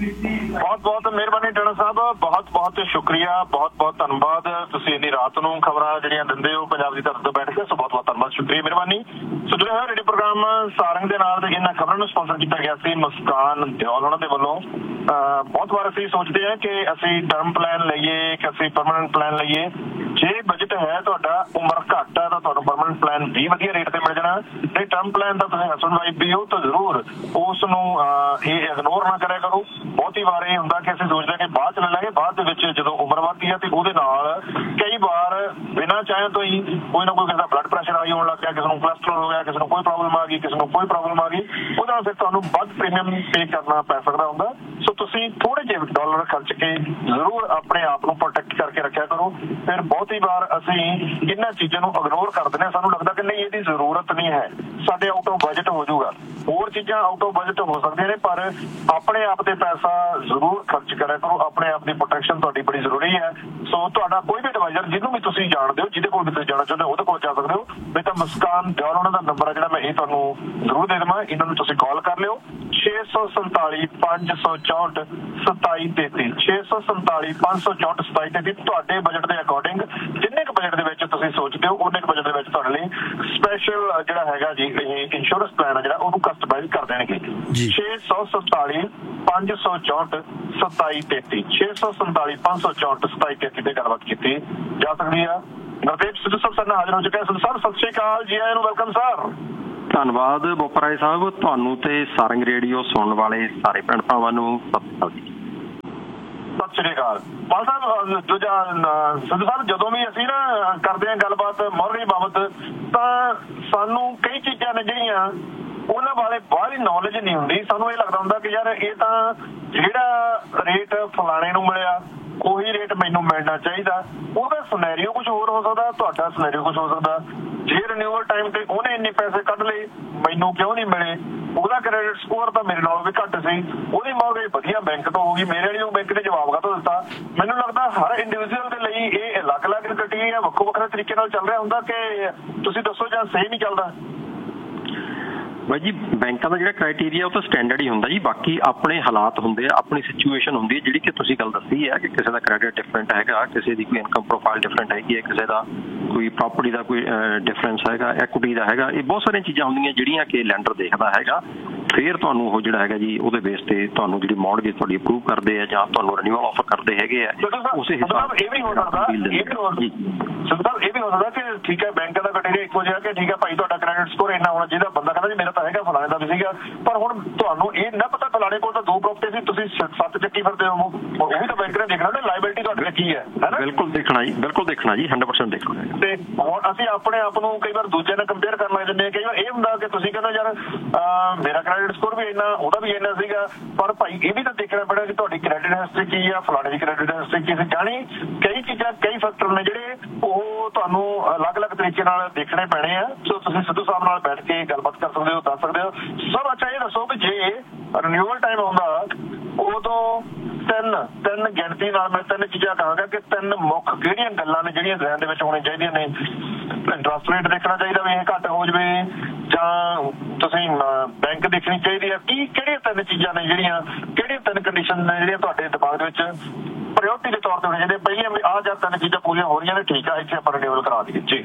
ਬਹੁਤ ਬਹੁਤ ਮਿਹਰਬਾਨੀ ਟਾਣਾ ਸਾਹਿਬ, ਬਹੁਤ ਬਹੁਤ ਸ਼ੁਕਰੀਆ, ਬਹੁਤ ਬਹੁਤ ਧੰਨਵਾਦ। ਤੁਸੀਂ ਇੰਨੀ ਰਾਤ ਨੂੰ ਖਬਰਾਂ ਜਿਹੜੀਆਂ ਦਿੰਦੇ ਹੋ ਪੰਜਾਬ ਦੀ ਧਰਤੀ ਤੋਂ ਬੈਠ ਕੇ, ਸੋ ਬਹੁਤ ਬਹੁਤ ਧੰਨਵਾਦ, ਸ਼ੁਕਰੀਆ, ਮਿਹਰਬਾਨੀ। ਸੋ ਜੁੜੇ ਹੋਏ ਰੇਡੀਓ ਪ੍ਰੋਗਰਾਮ ਸਾਰੰਗ ਦੇ ਨਾਲ ਤੇ ਇਹਨਾਂ ਖਬਰਾਂ ਨੂੰ ਸਪਾਂਸਰ ਕੀਤਾ ਗਿਆ ਸੀ ਮੁਸਕਾਨ ਦਿਓਲ ਉਹਨਾਂ ਦੇ ਵੱਲੋਂ। ਬਹੁਤ ਵਾਰ ਅਸੀਂ ਸੋਚਦੇ ਹਾਂ ਕਿ ਅਸੀਂ ਟਰਮ ਪਲਾਨ ਲਈਏ ਕਿ ਅਸੀਂ ਪਰਮਾਨੈਂਟ ਪਲਾਨ ਲਈਏ। ਜੇ ਬਜਟ ਹੈ ਤੁਹਾਡਾ, ਉਮਰ ਘੱਟ ਹੈ ਤਾਂ ਤੁਹਾਨੂੰ ਪਰਮਾਨੈਂਟ ਪਲਾਨ ਵੀ ਵਧੀਆ ਰੇਟ ਤੇ ਮਿਲ ਜਾਣਾ। ਤੇ ਟਰਮ ਪਲਾਨ ਦਾ ਤੁਸੀਂ ਹਸਬੈਂਡ ਵਾਈਫ ਵੀ ਹੋ ਤਾਂ ਜ਼ਰੂਰ ਉਸ ਨੂੰ ਇਹ ਇਗਨੋਰ ਨਾ ਕਰਿਆ ਕਰੋ। ਬਹੁਤੀ ਵਾਰ ਇਹ ਹੁੰਦਾ ਕਿ ਅਸੀਂ ਸੋਚਦੇ ਕਿ ਬਾਅਦ ਚ ਲੈ ਲਾਂਗੇ, ਬਾਅਦ ਦੇ ਵਿੱਚ ਜਦੋਂ ਉਮਰ ਵੱਧਦੀ ਹੈ ਤੇ ਉਹਦੇ ਨਾਲ ਕਈ ਵਾਰ ਬਿਨਾਂ ਚਾਹੇ ਤੋਂ ਹੀ ਕੋਈ ਨਾ ਕੋਈ ਕਿਸੇ ਦਾ ਬਲੱਡ ਪ੍ਰੈਸ਼ਰ ਹਾਈ ਹੋਣ ਲੱਗ ਗਿਆ, ਕਿਸੇ ਨੂੰ ਕੋਲੈਸਟਰੋਲ ਹੋ ਗਿਆ, ਕਿਸੇ ਨੂੰ ਕੋਈ ਪ੍ਰੋਬਲਮ ਆ ਗਈ, ਕਿਸੇ ਨੂੰ ਕੋਈ ਪ੍ਰੋਬਲਮ ਆ ਗਈ, ਉਹਦੇ ਨਾਲ ਫਿਰ ਤੁਹਾਨੂੰ ਵੱਧ ਪ੍ਰੀਮੀਅਮ ਪੇ ਕਰਨਾ ਪੈ ਸਕਦਾ ਹੁੰਦਾ। ਸੋ ਤੁਸੀਂ ਥੋੜੇ ਜਿਹੇ ਡਾਲਰ ਖਰਚ ਕੇ ਜ਼ਰੂਰ ਆਪਣੇ ਆਪ ਨੂੰ ਪ੍ਰੋਟੈਕਟ ਕਰਕੇ ਰੱਖਿਆ ਕਰੋ। ਫਿਰ ਬਹੁਤੀ ਵਾਰ ਅਸੀਂ ਇਹਨਾਂ ਚੀਜ਼ਾਂ ਨੂੰ ਇਗਨੋਰ ਕਰ ਦਿੰਦੇ ਹਾਂ, ਸਾਨੂੰ ਲੱਗਦਾ ਕਿ ਨਹੀਂ ਇਹਦੀ ਜ਼ਰੂਰਤ ਨਹੀਂ ਹੈ, ਸਾਡੇ ਆਊਟ ਆਫ ਬਜਟ ਹੋ ਜਾਊਗਾ। ਹੋਰ ਚੀਜ਼ਾਂ ਆਊਟ ਆਫ ਬਜਟ ਹੋ ਸਕਦੀਆਂ ਨੇ, ਪਰ ਆਪਣੇ ਆਪ ਤੇ ਪੈਸਾ ਜ਼ਰੂਰ ਖਰਚ ਕਰਿਆ ਕਰੋ। ਆਪਣੇ ਆਪ ਦੀ ਪ੍ਰੋਟੈਕਸ਼ਨ ਤੁਹਾਡੀ ਬੜੀ ਜ਼ਰੂਰੀ ਹੈ। ਸੋ ਤੁਹਾਡਾ ਕੋਈ ਵੀ ਐਡਵਾਈਜ਼ਰ ਜਿਹਨੂੰ ਵੀ ਤੁਸੀਂ ਜਾਣਦੇ ਹੋ, ਜਿਹਦੇ ਕੋਲ ਵੀ ਤੁਸੀਂ ਜਾਣਾ ਚਾਹੁੰਦੇ ਹੋ, ਉਹਦੇ ਕੋਲ ਜਾ ਸਕਦੇ ਹੋ। ਨਹੀਂ ਤਾਂ ਮੁਸਕਾਨ ਦਿਓਲ ਉਹਨਾਂ ਦਾ ਨੰਬਰ ਹੈ ਜਿਹੜਾ ਮੈਂ ਇਹ ਤੁਹਾਨੂੰ ਜ਼ਰੂਰ ਦੇ ਦੇਵਾਂ। ਇਹਨਾਂ ਨੂੰ ਤੁਸੀਂ ਕਾਲ ਕਰ ਲਿਓ ਛੇ ਸੌ ਸੰਤਾਲੀ ਪੰਜ ਸੌ ਚੌਂਹਠ ਸਤਾਈ ਤੇਤੀ ਛੇ ਸੌ ਸੰਤਾਲੀ ਪੰਜ ਸੌ ਚੌਂਹਠ ਸਤਾਈ ਤੇਤੀ। ਤੁਹਾਡੇ ਬਜਟ ਦੇ ਅਕੋਰਡਿੰਗ ਜਿੰਨੇ ਕੁ ਬਜਟ ਦੇ ਵਿੱਚ ਤੁਸੀਂ ਸੋਚਦੇ ਹੋ ਉਹਨੇ ਕੁ ਬਜਟ ਦੇ ਵਿੱਚ ਤੁਹਾਡੇ ਲਈ ਸਪੈਸ਼ਲ ਜਿਹੜਾ ਹੈਗਾ ਜੀ ਇਹ ਇੰਸ਼ੋਰੈਂਸ ਪਲਾਨ ਹੈ ਜਿਹੜਾ ਉਹਨੂੰ ਕਸਟਮਾਈਜ਼ ਕਰ ਦੇਣਗੇ। ਛੇ ਸੌ ਸੰਤਾਲੀ ਪੰਜ ਸੌ ਚੌਂਹਠ ਸਤਾਈ ਤੇਤੀ ਛੇ ਸੌ ਸੰਤਾਲੀ ਪੰਜ ਸੌ ਚੌਂਹਠ ਸਤਾਈ ਤੇਤੀ ਤੇ ਗੱਲਬਾਤ ਕੀਤੀ ਜਾ ਸਕਦੀ ਆ। ਨਵਦੀਪ ਸਿੱਧੂ ਸਾਹਿਬ ਸਾਡੇ ਨਾਲ ਹਾਜ਼ਰ ਹੋ ਚੁੱਕੇ ਹਨ। ਸਿੱਧੂ ਸਾਹਿਬ ਸਤਿ ਸ਼੍ਰੀ ਅਕਾਲ, ਜੀ ਆਇਆਂ ਨੂੰ, ਵੈਲਕਮ ਸਰ। ਧੰਨਵਾਦ ਬੋਪਰਾਏ ਸਾਹਿਬ, ਤੁਹਾਨੂੰ ਤੇ ਸਾਰੰਗ ਰੇਡੀਓ ਸੁਣਨ ਵਾਲੇ ਸਾਰੇ ਭੈਣ ਭਰਾਵਾਂ ਨੂੰ ਸਤਿ ਸ਼੍ਰੀ ਅਕਾਲ ਜੀ। ਸਤਿ ਸ਼੍ਰੀ ਅਕਾਲ ਪਾਲ ਸਾਹਿਬ। ਦੂਜਾ ਸਿੱਧੂ ਸਾਹਿਬ, ਜਦੋਂ ਵੀ ਅਸੀਂ ਨਾ ਕਰਦੇ ਹਾਂ ਗੱਲਬਾਤ ਮੋਰਗੇਜ ਬਾਬਤ ਤਾਂ ਸਾਨੂੰ ਕਈ ਚੀਜ਼ਾਂ ਨੇ ਜਿਹੜੀਆਂ ਉਹਨਾਂ ਬਾਰੇ ਬਾਹਲੀ ਨੌਲੇਜ ਨਹੀਂ ਹੁੰਦੀ। ਸਾਨੂੰ ਇਹ ਲੱਗਦਾ ਹੁੰਦਾ ਕਿ ਯਾਰ ਇਹ ਤਾਂ ਜਿਹੜਾ ਰੇਟ ਫਲਾਣੇ ਨੂੰ ਮਿਲਿਆ ਉਹੀ ਰੇਟ ਮੈਨੂੰ ਮਿਲਣਾ ਚਾਹੀਦਾ। ਉਹਦਾ ਸਿਨੈਰੀਓ ਕੁਝ ਹੋਰ ਹੋ ਸਕਦਾ, ਤੁਹਾਡਾ ਸਿਨੈਰੀਓ ਕੁਝ ਹੋ ਸਕਦਾ। ਜੇ ਰਿਨਿਊਅਲ ਟਾਈਮ ਤੇ ਉਹਨੇ ਇੰਨੇ ਪੈਸੇ ਕੱਢ ਲਏ, ਮੈਨੂੰ ਕਿਉਂ ਨਹੀਂ ਮਿਲੇ? ਉਹਦਾ ਕ੍ਰੈਡਿਟ ਸਕੋਰ ਤਾਂ ਮੇਰੇ ਨਾਲੋਂ ਵੀ ਘੱਟ ਸੀ, ਉਹਦੀ ਮੌਰਗੇਜ ਵਧੀਆ ਬੈਂਕ ਤੋਂ ਹੋ ਗਈ, ਮੇਰੇ ਵਾਲੀ ਨੂੰ ਬੈਂਕ ਨੇ ਜਵਾਬ ਕਾਹਤੋਂ ਦਿੱਤਾ? ਮੈਨੂੰ ਲੱਗਦਾ ਹਰ ਇੰਡੀਵਿਜੂਅਲ ਦੇ ਲਈ ਇਹ ਅਲੱਗ ਅਲੱਗ ਕ੍ਰਾਈਟੇਰੀਆ ਵੱਖੋ ਵੱਖਰੇ ਤਰੀਕੇ ਨਾਲ ਚੱਲ ਰਿਹਾ ਹੁੰਦਾ ਕਿ ਤੁਸੀਂ ਦੱਸੋ ਜਾਂ ਸਹੀ ਨਹੀਂ ਚੱਲਦਾ? ਬਾਈ ਜੀ ਬੈਂਕਾਂ ਦਾ ਜਿਹੜਾ ਕ੍ਰਾਈਟੇਰੀਆ ਉਹ ਤਾਂ ਸਟੈਂਡਰਡ ਹੀ ਹੁੰਦਾ ਜੀ। ਬਾਕੀ ਆਪਣੇ ਹਾਲਾਤ ਹੁੰਦੇ ਆ, ਆਪਣੀ ਸਿਚੁਏਸ਼ਨ ਹੁੰਦੀ ਹੈ, ਜਿਹੜੀ ਕਿ ਤੁਸੀਂ ਗੱਲ ਦੱਸੀ ਹੈ ਕਿ ਕਿਸੇ ਦਾ ਕ੍ਰੈਡਿਟ ਡਿਫਰੈਂਟ ਹੈਗਾ, ਕਿਸੇ ਦੀ ਕੋਈ ਇਨਕਮ ਪ੍ਰੋਫਾਈਲ ਡਿਫਰੈਂਟ ਹੈਗੀ ਹੈ, ਕਿਸੇ ਦਾ ਕੋਈ ਪ੍ਰਾਪਰਟੀ ਦਾ ਕੋਈ ਡਿਫਰੈਂਸ ਹੈਗਾ, ਐਕੁਇਟੀ ਦਾ ਹੈਗਾ। ਇਹ ਬਹੁਤ ਸਾਰੀਆਂ ਚੀਜ਼ਾਂ ਹੁੰਦੀਆਂ ਜਿਹੜੀਆਂ ਕਿ ਲੈਂਡਰ ਦੇਖਦਾ ਹੈਗਾ। ਫਿਰ ਤੁਹਾਨੂੰ ਉਹ ਜਿਹੜਾ ਹੈਗਾ ਜੀ ਉਹਦੇ ਬੇਸ ਤੇ ਤੁਹਾਨੂੰ ਜਿਹੜੀ ਮੌਰਗੇਜ ਤੁਹਾਡੀ ਅਪਰੂਵ ਕਰਦੇ ਆ ਜਾਂ ਤੁਹਾਨੂੰ ਰਿਨਿਊਅਲ ਆਫਰ ਕਰਦੇ ਹੈਗੇ ਆ, ਉਸੇ ਹਿਸਾਬ ਇਹ ਵੀ ਹੋ ਸਕਦਾ ਇਹ ਵੀ ਹੋ ਸਕਦਾ ਇਹ ਵੀ ਹੋ ਸਕਦਾ ਕਿ ਠੀਕ ਹੈ ਬੈਂਕ ਦਾ ਕ੍ਰਾਈਟੇਰੀਆ ਇੱਕੋ ਜਿਹਾ ਕਿ ਠੀਕ ਹੈ ਭਾਈ ਤੁਹਾਡਾ ਕ੍ਰੈਡਿਟ ਸਕੋਰ ਇੰਨਾ ਹੋਣਾ ਚਾਹੀਦਾ। ਬੰਦਾ ਕਹਿੰਦਾ ਜੀ ਮੇਰਾ ਤਾਂ ਹੈਗਾ, ਫਲਾਣੇ ਦਾ ਵੀ ਸੀਗਾ, ਪਰ ਹੁਣ ਤੁਹਾਨੂੰ ਇਹ ਨਾ ਪਤਾ ਫਲਾਣੇ ਕੋਲ ਤਾਂ ਦੋ ਪ੍ਰਾਪਰਟੀ ਸੀ, ਤੁਸੀਂ ਸੱਤ ਚੱਕੀ ਫਿਰਦੇ ਹੋ। ਉਹ ਵੀ ਤਾਂ ਬੈਂਕ ਨੇ ਦੇਖਣਾ ਨਾ ਲਾਇਬਿਲਿਟੀ ਤੁਹਾਡੇ ਕੀ ਹੈ, ਹੈ ਨਾ। ਬਿਲਕੁਲ ਦੇਖਣਾ ਜੀ, ਬਿਲਕੁਲ ਦੇਖਣਾ ਜੀ, ਹੰਡਰਡ ਪਰਸੈਂਟ ਦੇਖਣਾ। ਤੇ ਹੁਣ ਅਸੀਂ ਆਪਣੇ ਆਪ ਨੂੰ ਕਈ ਵਾਰ ਦੂਜਿਆਂ ਨਾਲ ਕੰਪੇਅਰ ਕਰਨ ਲੱਗ ਜਾਂਦੇ ਹਾਂ। ਕਈ ਵਾਰ ਇਹ ਹੁੰਦਾ ਕਿ ਤੁਸੀਂ ਕਹਿੰਦੇ ਯਾਰ ਮੇਰਾ ਕ੍ਰੈਡਿਟ ਸਕੋਰ ਵੀ ਇੰਨਾ, ਉਹਦਾ ਵੀ ਇੰਨਾ ਸੀਗਾ, ਪਰ ਭਾਈ ਇਹ ਵੀ ਤਾਂ ਦੇਖਣਾ ਪੈਣਾ ਕਿ ਤੁਹਾਡੀ ਕ੍ਰੈਡਿਟ ਹਿਸਟਰੀ ਕੀ ਆ, ਫਲਾਣੇ ਦੀ ਕ੍ਰੈਡਿਟ ਹਿਸਟਰੀ ਕੀ ਸੀ। ਜਾਣੀ ਕਈ ਚੀਜ਼ਾਂ, ਕਈ ਫੈਕਟਰ ਨੇ ਜਿਹੜੇ ਉਹ ਤੁਹਾਨੂੰ ਅਲੱਗ-ਅਲੱਗ ਤਰੀਕੇ ਨਾਲ ਦੇਖਣੇ ਪੈਣੇ ਆ। ਸੋ ਤੁਸੀਂ ਸਿੱਧੂ ਸਾਹਿਬ ਨਾਲ ਬੈਠ ਕੇ ਗੱਲਬਾਤ ਕਰ ਸਕਦੇ ਹੋ, ਦੱਸ ਸਕਦੇ ਹੋ। ਸਭ ਅੱਛਾ ਇਹ ਦੱਸੋ ਕਿ ਜੇ ਰਿਨਿਊਅਲ ਟਾਈਮ ਆਉਂਦਾ ਉਦੋਂ ਤਿੰਨ ਤਿੰਨ ਗਿਣਤੀ ਨਾਲ ਮੈਂ ਤਿੰਨ ਚੀਜ਼ਾਂ ਕਹਾਂਗਾ ਕਿ ਤਿੰਨ ਮੁੱਖ ਕਿਹੜੀਆਂ ਗੱਲਾਂ ਨੇ ਜਿਹੜੀਆਂ ਜ਼ਿਹਨ ਦੇ ਵਿੱਚ ਹੋਣੀਆਂ ਚਾਹੀਦੀਆਂ ਨੇ। ਇੰਟਰਸਟ ਰੇਟ ਦੇਖਣਾ ਚਾਹੀਦਾ ਵੀ ਇਹ ਘੱਟ ਹੋ ਜਾਵੇ, ਜਾਂ ਤੁਸੀਂ ਬੈਂਕ ਦੇਖਣੀ ਚਾਹੀਦੀ ਹੈ। ਕੀ ਕਿਹੜੀਆਂ ਤਿੰਨ ਚੀਜ਼ਾਂ ਨੇ ਜਿਹੜੀਆਂ, ਕਿਹੜੀਆਂ ਤਿੰਨ ਕੰਡੀਸ਼ਨ ਨੇ ਜਿਹੜੀਆਂ ਤੁਹਾਡੇ ਦਿਮਾਗ ਦੇ ਵਿੱਚ ਪ੍ਰਾਇਓਰਟੀ ਦੇ ਤੌਰ ਤੇ ਹੋਣੀਆਂ ਚਾਹੀਦੀਆਂ? ਪਹਿਲੀਆਂ ਵੀ ਆਹ ਜਾਂ ਤਿੰਨ ਚੀਜ਼ਾਂ ਪੂਰੀਆਂ ਹੋ ਰਹੀਆਂ ਨੇ, ਠੀਕ ਆ, ਇੱਥੇ ਆਪਾਂ ਰਿਨਿਊਅਲ ਕਰਾ ਦਈਏ ਜੀ।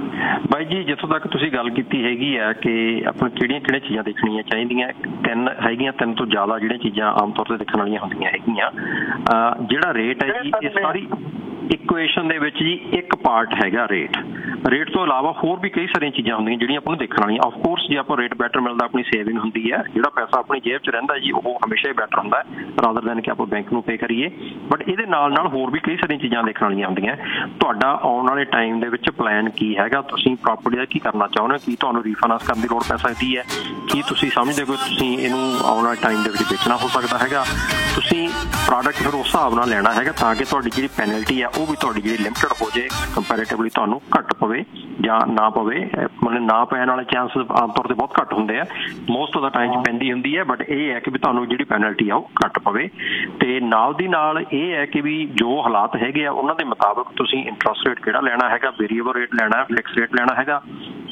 ਬਾਈ ਜੀ ਜਿੱਥੋਂ ਤੱਕ ਤੁਸੀਂ ਗੱਲ ਕੀਤੀ ਹੈਗੀ ਆ ਕਿ ਆਪਾਂ ਕਿਹੜੀਆਂ ਕਿਹੜੀਆਂ ਚੀਜ਼ਾਂ ਦੇਖਣੀਆਂ ਚਾਹੀਦੀਆਂ, ਤਿੰਨ ਹੈਗੀਆਂ, ਤਿੰਨ ਤੋਂ ਜ਼ਿਆਦਾ ਜਿਹੜੀਆਂ ਚੀਜ਼ਾਂ ਆਮ ਤੌਰ ਤੇ ਦੇਖਣ ਵਾਲੀਆਂ ਹੁੰਦੀਆਂ ਹੈਗੀਆਂ। ਜਿਹੜਾ ਰੇਟ ਹੈ ਜੀ ਇਹ ਸਾਰੀ ਇਕੁਏਸ਼ਨ ਦੇ ਵਿੱਚ ਜੀ ਇੱਕ ਪਾਰਟ ਹੈਗਾ ਰੇਟ। ਰੇਟ ਤੋਂ ਇਲਾਵਾ ਹੋਰ ਵੀ ਕਈ ਸਾਰੀਆਂ ਚੀਜ਼ਾਂ ਹੁੰਦੀਆਂ ਜਿਹੜੀਆਂ ਆਪਾਂ ਨੂੰ ਦੇਖਣ ਵਾਲੀਆਂ। ਆਫ ਕੋਰਸ ਜੇ ਆਪਾਂ ਰੇਟ ਬੈਟਰ ਮਿਲਦਾ ਆਪਣੀ ਸੇਵਿੰਗ ਹੁੰਦੀ ਹੈ, ਜਿਹੜਾ ਪੈਸਾ ਆਪਣੀ ਜੇਬ 'ਚ ਰਹਿੰਦਾ ਜੀ ਉਹ ਹਮੇਸ਼ਾ ਹੀ ਬੈਟਰ ਹੁੰਦਾ ਰਾਦਰ ਦੈਨ ਕਿ ਆਪਾਂ ਬੈਂਕ ਨੂੰ ਪੇ ਕਰੀਏ। ਬਟ ਇਹਦੇ ਨਾਲ ਨਾਲ ਹੋਰ ਵੀ ਕਈ ਸਾਰੀਆਂ ਚੀਜ਼ਾਂ ਦੇਖਣ ਵਾਲੀਆਂ ਹੁੰਦੀਆਂ। ਤੁਹਾਡਾ ਆਉਣ ਵਾਲੇ ਟਾਈਮ ਦੇ ਵਿੱਚ ਪਲਾਨ ਕੀ ਹੈਗਾ, ਤੁਸੀਂ ਪ੍ਰਾਪਰਟੀ ਦਾ ਕੀ ਕਰਨਾ ਚਾਹੁੰਦੇ ਹੋ, ਕੀ ਤੁਹਾਨੂੰ ਰੀਫਾਈਨਾਂਸ ਕਰਨ ਦੀ ਲੋੜ ਪੈ ਸਕਦੀ ਹੈ, ਕੀ ਤੁਸੀਂ ਸਮਝਦੇ ਹੋ ਤੁਸੀਂ ਇਹਨੂੰ ਆਉਣ ਵਾਲੇ ਟਾਈਮ ਦੇ ਵਿੱਚ ਵੇਚਣਾ ਹੋ ਸਕਦਾ ਹੈਗਾ। ਤੁਸੀਂ ਪ੍ਰੋਡਕਟ ਫਿਰ ਉਸ ਹਿਸਾਬ ਨਾਲ ਲੈਣਾ ਹੈਗਾ ਤਾਂ ਕਿ ਤੁਹਾਡੀ ਜਿਹੜੀ ਪੈਨਲਟੀ ਆ ਉਹ ਵੀ ਤੁਹਾਡੀ ਜਿਹੜੀ ਲਿਮਟਡ ਹੋ ਜਾਏ, ਕੰਪੈਰੇਟਿਵਲੀ ਤੁਹਾਨੂੰ ਘੱਟ ਪਵੇ ਜਾਂ ਨਾ ਪਵੇ। ਮਤਲਬ ਨਾ ਪੈਣ ਵਾਲੇ ਚਾਂਸਸ ਆਮ ਤੌਰ ਤੇ ਬਹੁਤ ਘੱਟ ਹੁੰਦੇ ਆ, ਮੋਸਟ ਆਫ ਦਾ ਟਾਈਮ 'ਚ ਪੈਂਦੀ ਹੁੰਦੀ ਹੈ। ਬਟ ਇਹ ਹੈ ਕਿ ਵੀ ਤੁਹਾਨੂੰ ਜਿਹੜੀ ਪੈਨਲਟੀ ਆ ਉਹ ਘੱਟ ਪਵੇ। ਤੇ ਨਾਲ ਦੀ ਨਾਲ ਇਹ ਹੈ ਕਿ ਵੀ ਜੋ ਹਾਲਾਤ ਹੈਗੇ ਆ ਉਹਨਾਂ ਦੇ ਮੁਤਾਬਕ ਤੁਸੀਂ ਇੰਟਰਸਟ ਰੇਟ ਕਿਹੜਾ ਲੈਣਾ ਹੈਗਾ, ਵੇਰੀਏਬਲ ਰੇਟ ਲੈਣਾ, ਫਿਕਸ ਰੇਟ ਲੈਣਾ ਹੈਗਾ।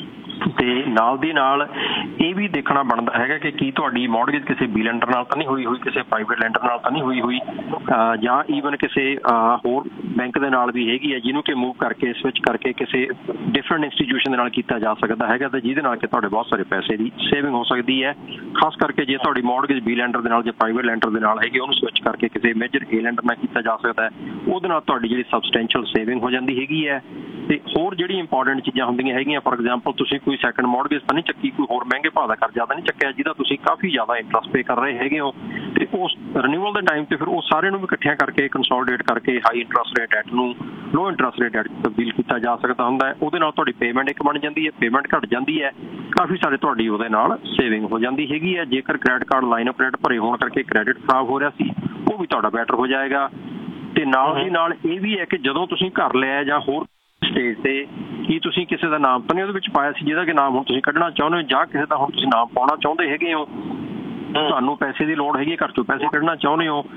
ਤੇ ਨਾਲ ਦੀ ਨਾਲ ਇਹ ਵੀ ਦੇਖਣਾ ਬਣਦਾ ਹੈਗਾ ਕਿ ਕੀ ਤੁਹਾਡੀ ਮੌਰਗੇਜ ਕਿਸੇ ਬੀ ਲੈਂਡਰ ਨਾਲ ਤਾਂ ਨਹੀਂ ਹੋਈ ਹੋਈ, ਕਿਸੇ ਪ੍ਰਾਈਵੇਟ ਲੈਂਡਰ ਨਾਲ ਤਾਂ ਨਹੀਂ ਹੋਈ ਹੋਈ, ਜਾਂ ਈਵਨ ਕਿਸੇ ਹੋਰ ਬੈਂਕ ਦੇ ਨਾਲ ਵੀ ਹੈਗੀ ਹੈ ਜਿਹਨੂੰ ਕਿ ਮੂਵ ਕਰਕੇ ਸਵਿਚ ਕਰਕੇ ਕਿਸੇ ਡਿਫਰੈਂਟ ਇੰਸਟੀਟਿਊਸ਼ਨ ਦੇ ਨਾਲ ਕੀਤਾ ਜਾ ਸਕਦਾ ਹੈਗਾ, ਤੇ ਜਿਹਦੇ ਨਾਲ ਕਿ ਤੁਹਾਡੇ ਬਹੁਤ ਸਾਰੇ ਪੈਸੇ ਦੀ ਸੇਵਿੰਗ ਹੋ ਸਕਦੀ ਹੈ। ਖਾਸ ਕਰਕੇ ਜੇ ਤੁਹਾਡੀ ਮੌਰਗੇਜ ਬੀ ਲੈਂਡਰ ਦੇ ਨਾਲ ਜਾਂ ਪ੍ਰਾਈਵੇਟ ਲੈਂਡਰ ਦੇ ਨਾਲ ਹੈਗੀ, ਉਹਨੂੰ ਸਵਿਚ ਕਰਕੇ ਕਿਸੇ ਮੇਜਰ ਏ ਲੈਂਡਰ ਨਾਲ ਕੀਤਾ ਜਾ ਸਕਦਾ ਹੈ। ਉਹਦੇ ਨਾਲ ਤੁਹਾਡੀ ਜਿਹੜੀ ਸਬਸਟੈਂਸ਼ੀਅਲ ਸੇਵਿੰਗ ਹੋ ਜਾਂਦੀ ਹੈਗੀ ਹੈ। ਤੇ ਹੋਰ ਜਿਹੜੀ ਇੰਪੋਰਟੈਂਟ ਚੀਜ਼ਾਂ ਹੁੰਦੀਆਂ ਹੈਗੀਆਂ, ਫੋਰ ਐਗਜ਼ਾਮਪਲ ਤੁਸੀਂ ਕੋਈ ਸੈਕੰਡ ਮੌਰਗੇਜ ਤਾਂ ਨਹੀਂ ਚੱਕੀ, ਕੋਈ ਹੋਰ ਮਹਿੰਗੇ ਭਾਅ ਦਾ ਕਰਜ਼ਾ ਤਾਂ ਨਹੀਂ ਚੱਕਿਆ ਜਿਹਦਾ ਤੁਸੀਂ ਕਾਫੀ ਜ਼ਿਆਦਾ ਇੰਟਰਸਟ ਪੇ ਕਰ ਰਹੇ ਹੈਗੇ ਹੋ। ਤੇ ਉਸ ਰਿਨਿਊਅਲ ਦੇ ਟਾਈਮ ਤੇ ਫਿਰ ਉਹ ਸਾਰਿਆਂ ਨੂੰ ਵੀ ਇਕੱਠਿਆਂ ਕਰਕੇ ਕੰਸੋਲੀਡੇਟ ਕਰਕੇ ਹਾਈ ਇੰਟਰਸਟ ਰੇਟ ਐਟ ਨੂੰ ਲੋ ਇੰਟਰਸਟ ਰੇਟ ਐਟ ਤਬਦੀਲ ਕੀਤਾ ਜਾ ਸਕਦਾ ਹੁੰਦਾ ਹੈ। ਉਹਦੇ ਨਾਲ ਤੁਹਾਡੀ ਪੇਮੈਂਟ ਇੱਕ ਬਣ ਜਾਂਦੀ ਹੈ, ਪੇਮੈਂਟ ਘੱਟ ਜਾਂਦੀ ਹੈ, ਕਾਫੀ ਸਾਰੇ ਤੁਹਾਡੀ ਉਹਦੇ ਨਾਲ ਸੇਵਿੰਗ ਹੋ ਜਾਂਦੀ ਹੈਗੀ ਹੈ। ਜੇਕਰ credit card line of credit ਭਰੇ ਹੋਣ ਕਰਕੇ ਕ੍ਰੈਡਿਟ ਖਰਾਬ ਹੋ ਰਿਹਾ ਸੀ, ਉਹ ਵੀ ਤੁਹਾਡਾ ਬੈਟਰ ਹੋ ਜਾਏਗਾ। ਤੇ ਨਾਲ ਦੀ ਨਾਲ ਇਹ ਵੀ ਹੈ ਕਿ ਜਦੋਂ ਤੁਸੀਂ ਘਰ ਲਿਆ ਜਾਂ ਹੋਰ ਸਟੇਜ ਤੇ ਕੀ ਤੁਸੀਂ ਕਿਸੇ ਦਾ ਨਾਮ ਤਾਂ ਨਹੀਂ ਉਹਦੇ ਵਿੱਚ ਪਾਇਆ ਸੀ ਜਿਹਦਾ ਕਿ ਨਾਮ ਹੁਣ ਤੁਸੀਂ ਕੱਢਣਾ ਚਾਹੁੰਦੇ ਹੋ, ਜਾਂ ਕਿਸੇ ਦਾ ਹੁਣ ਤੁਸੀਂ ਨਾਮ ਪਾਉਣਾ ਚਾਹੁੰਦੇ ਹੈਗੇ ਹੋ, ਤੁਹਾਨੂੰ ਪੈਸੇ ਦੀ ਲੋੜ ਹੈਗੀ, ਘਰ ਚੋਂ ਪੈਸੇ ਕੱਢਣਾ ਚਾਹੁੰਦੇ ਹੋ।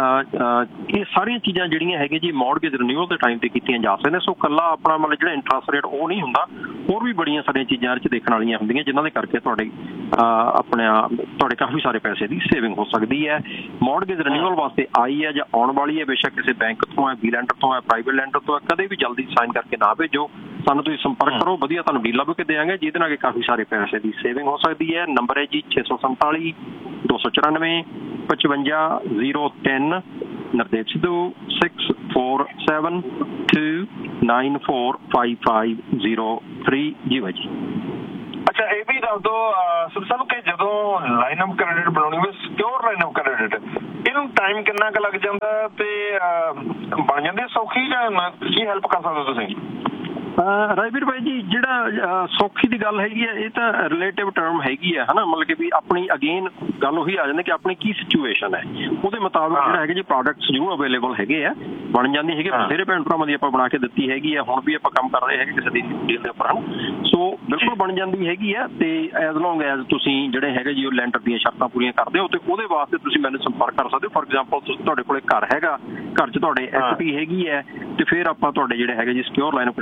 ਇਹ ਸਾਰੀਆਂ ਚੀਜ਼ਾਂ ਜਿਹੜੀਆਂ ਹੈਗੀਆਂ ਜੀ ਮੌਰਗੇਜ ਰਿਨਿਊਅਲ ਦੇ ਟਾਈਮ ਤੇ ਕੀਤੀਆਂ ਜਾ ਸਕਦੀਆਂ। ਸੋ ਇਕੱਲਾ ਆਪਣਾ ਮਤਲਬ ਜਿਹੜਾ ਇੰਟਰਸਟ ਰੇਟ ਉਹ ਨਹੀਂ ਹੁੰਦਾ, ਹੋਰ ਵੀ ਬੜੀਆਂ ਸਾਰੀਆਂ ਚੀਜ਼ਾਂ ਇਹ 'ਚ ਦੇਖਣ ਵਾਲੀਆਂ ਹੁੰਦੀਆਂ ਜਿਨ੍ਹਾਂ ਦੇ ਕਰਕੇ ਤੁਹਾਡੇ ਆਪਣੇ ਤੁਹਾਡੇ ਕਾਫੀ ਸਾਰੇ ਪੈਸੇ ਦੀ ਸੇਵਿੰਗ ਹੋ ਸਕਦੀ ਹੈ। ਮੌਰਗੇਜ ਰਿਨਿਊਅਲ ਵਾਸਤੇ ਆਈ ਹੈ ਜਾਂ ਆਉਣ ਵਾਲੀ ਹੈ, ਬੇਸ਼ੱਕ ਕਿਸੇ ਬੈਂਕ ਤੋਂ ਹੈ, ਬੀ ਲੈਂਡਰ ਤੋਂ ਹੈ, ਪ੍ਰਾਈਵੇਟ ਲੈਂਡਰ ਤੋਂ ਹੈ, ਕਦੇ ਵੀ ਜਲਦੀ ਸਾਈਨ ਕਰਕੇ ਨਾ ਭੇਜੋ। ਸਾਨੂੰ ਤੁਸੀਂ ਸੰਪਰਕ ਕਰੋ, ਵਧੀਆ ਤੁਹਾਨੂੰ ਡੀਲ ਲੱਭ ਕੇ ਦੇਵਾਂਗੇ ਜਿਹਦੇ ਨਾਲ ਕਿ ਕਾਫੀ ਸਾਰੇ ਪੈਸੇ ਦੀ ਸੇਵਿੰਗ ਹੋ ਸਕਦੀ ਹੈ। ਨੰਬਰ ਹੈ ਜੀ ਛੇ ਸੌ ਸੰਤਾਲੀ ਦੋ ਸੌ ਚੁਰਾਨਵੇਂ ਪਚਵੰਜਾ ਜ਼ੀਰੋ ਤਿੰਨ। Nardev Sidhu six four seven to nine four five five zero three G ਬਾਈ ਜੀ। ਅੱਛਾ ਇਹ ਵੀ ਦੱਸ ਦਿਓ ਸਾਨੂੰ ਕਿ ਜਦੋਂ ਲਾਈਨ ਆਫ ਕ੍ਰੈਡਿਟ ਬਣਾਉਣੀ ਹੋਵੇ, ਸਿਕਿਉਰ ਲਾਈਨ ਆਫ ਕ੍ਰੈਡਿਟ, ਇਹਨੂੰ ਟਾਈਮ ਕਿੰਨਾ ਕੁ ਲੱਗ ਜਾਂਦਾ ਤੇ ਬਣ ਜਾਂਦੀ ਸੌਖੀ, ਜਾਂ ਕੀ ਹੈਲਪ ਕਰ ਸਕਦੇ ਹੋ ਤੁਸੀਂ? ਰਾਜਵੀਰ ਭਾਈ ਜੀ ਜਿਹੜਾ ਸੌਖੀ ਦੀ ਗੱਲ ਹੈਗੀ ਹੈ ਇਹ ਤਾਂ ਰਿਲੇਟਿਵ ਟਰਮ ਹੈਗੀ ਹੈ ਹਨਾ, ਮਤਲਬ ਕਿ ਵੀ ਆਪਣੀ ਅਗੇਨ ਗੱਲ ਉਹੀ ਆ ਜਾਂਦੀ ਕਿ ਆਪਣੀ ਕੀ ਸਿਚੁਏਸ਼ਨ ਹੈ ਉਹਦੇ ਮੁਤਾਬਕ ਜਿਹੜਾ ਹੈਗਾ ਜੀ ਪ੍ਰੋਡਕਟਸ ਜੋ ਅਵੇਲੇਬਲ ਹੈਗੇ ਆ ਬਣ ਜਾਂਦੀ ਹੈਗੀ। ਬਥੇਰੇ ਭੈਣ ਭਰਾਵਾਂ ਦੀ ਆਪਾਂ ਬਣਾ ਕੇ ਦਿੱਤੀ ਹੈਗੀ ਆ, ਹੁਣ ਵੀ ਆਪਾਂ ਕੰਮ ਕਰ ਰਹੇ ਹੈਗੇ ਕਿਸੇ ਦੀ ਡੀਲ ਦੇ ਉੱਪਰ ਹਨ, ਸੋ ਬਿਲਕੁਲ ਬਣ ਜਾਂਦੀ ਹੈਗੀ ਆ। ਤੇ ਐਜ਼ ਲੌਂਗ ਐਜ਼ ਤੁਸੀਂ ਜਿਹੜੇ ਹੈਗੇ ਜੀ ਉਹ ਲੈਂਡਰ ਦੀਆਂ ਸ਼ਰਤਾਂ ਪੂਰੀਆਂ ਕਰਦੇ ਹੋ ਤੇ ਉਹਦੇ ਵਾਸਤੇ ਤੁਸੀਂ ਮੈਨੂੰ ਸੰਪਰਕ ਕਰ ਸਕਦੇ ਹੋ। ਫੋਰ ਐਗਜ਼ਾਮਪਲ ਤੁਸੀਂ ਤੁਹਾਡੇ ਕੋਲੇ ਘਰ ਹੈਗਾ, ਘਰ 'ਚ ਤੁਹਾਡੇ ਐਕੁਇਟੀ ਹੈਗੀ ਹੈ, ਤੇ ਫਿਰ ਆਪਾਂ ਤੁਹਾਡੇ ਜਿਹੜੇ ਹੈਗੇ ਜੀ ਸਿਕਿਉਰ ਲਾਈਨ ਆਫ ਕ੍ਰੈਡਿਟ ਤੁਹਾਨੂੰ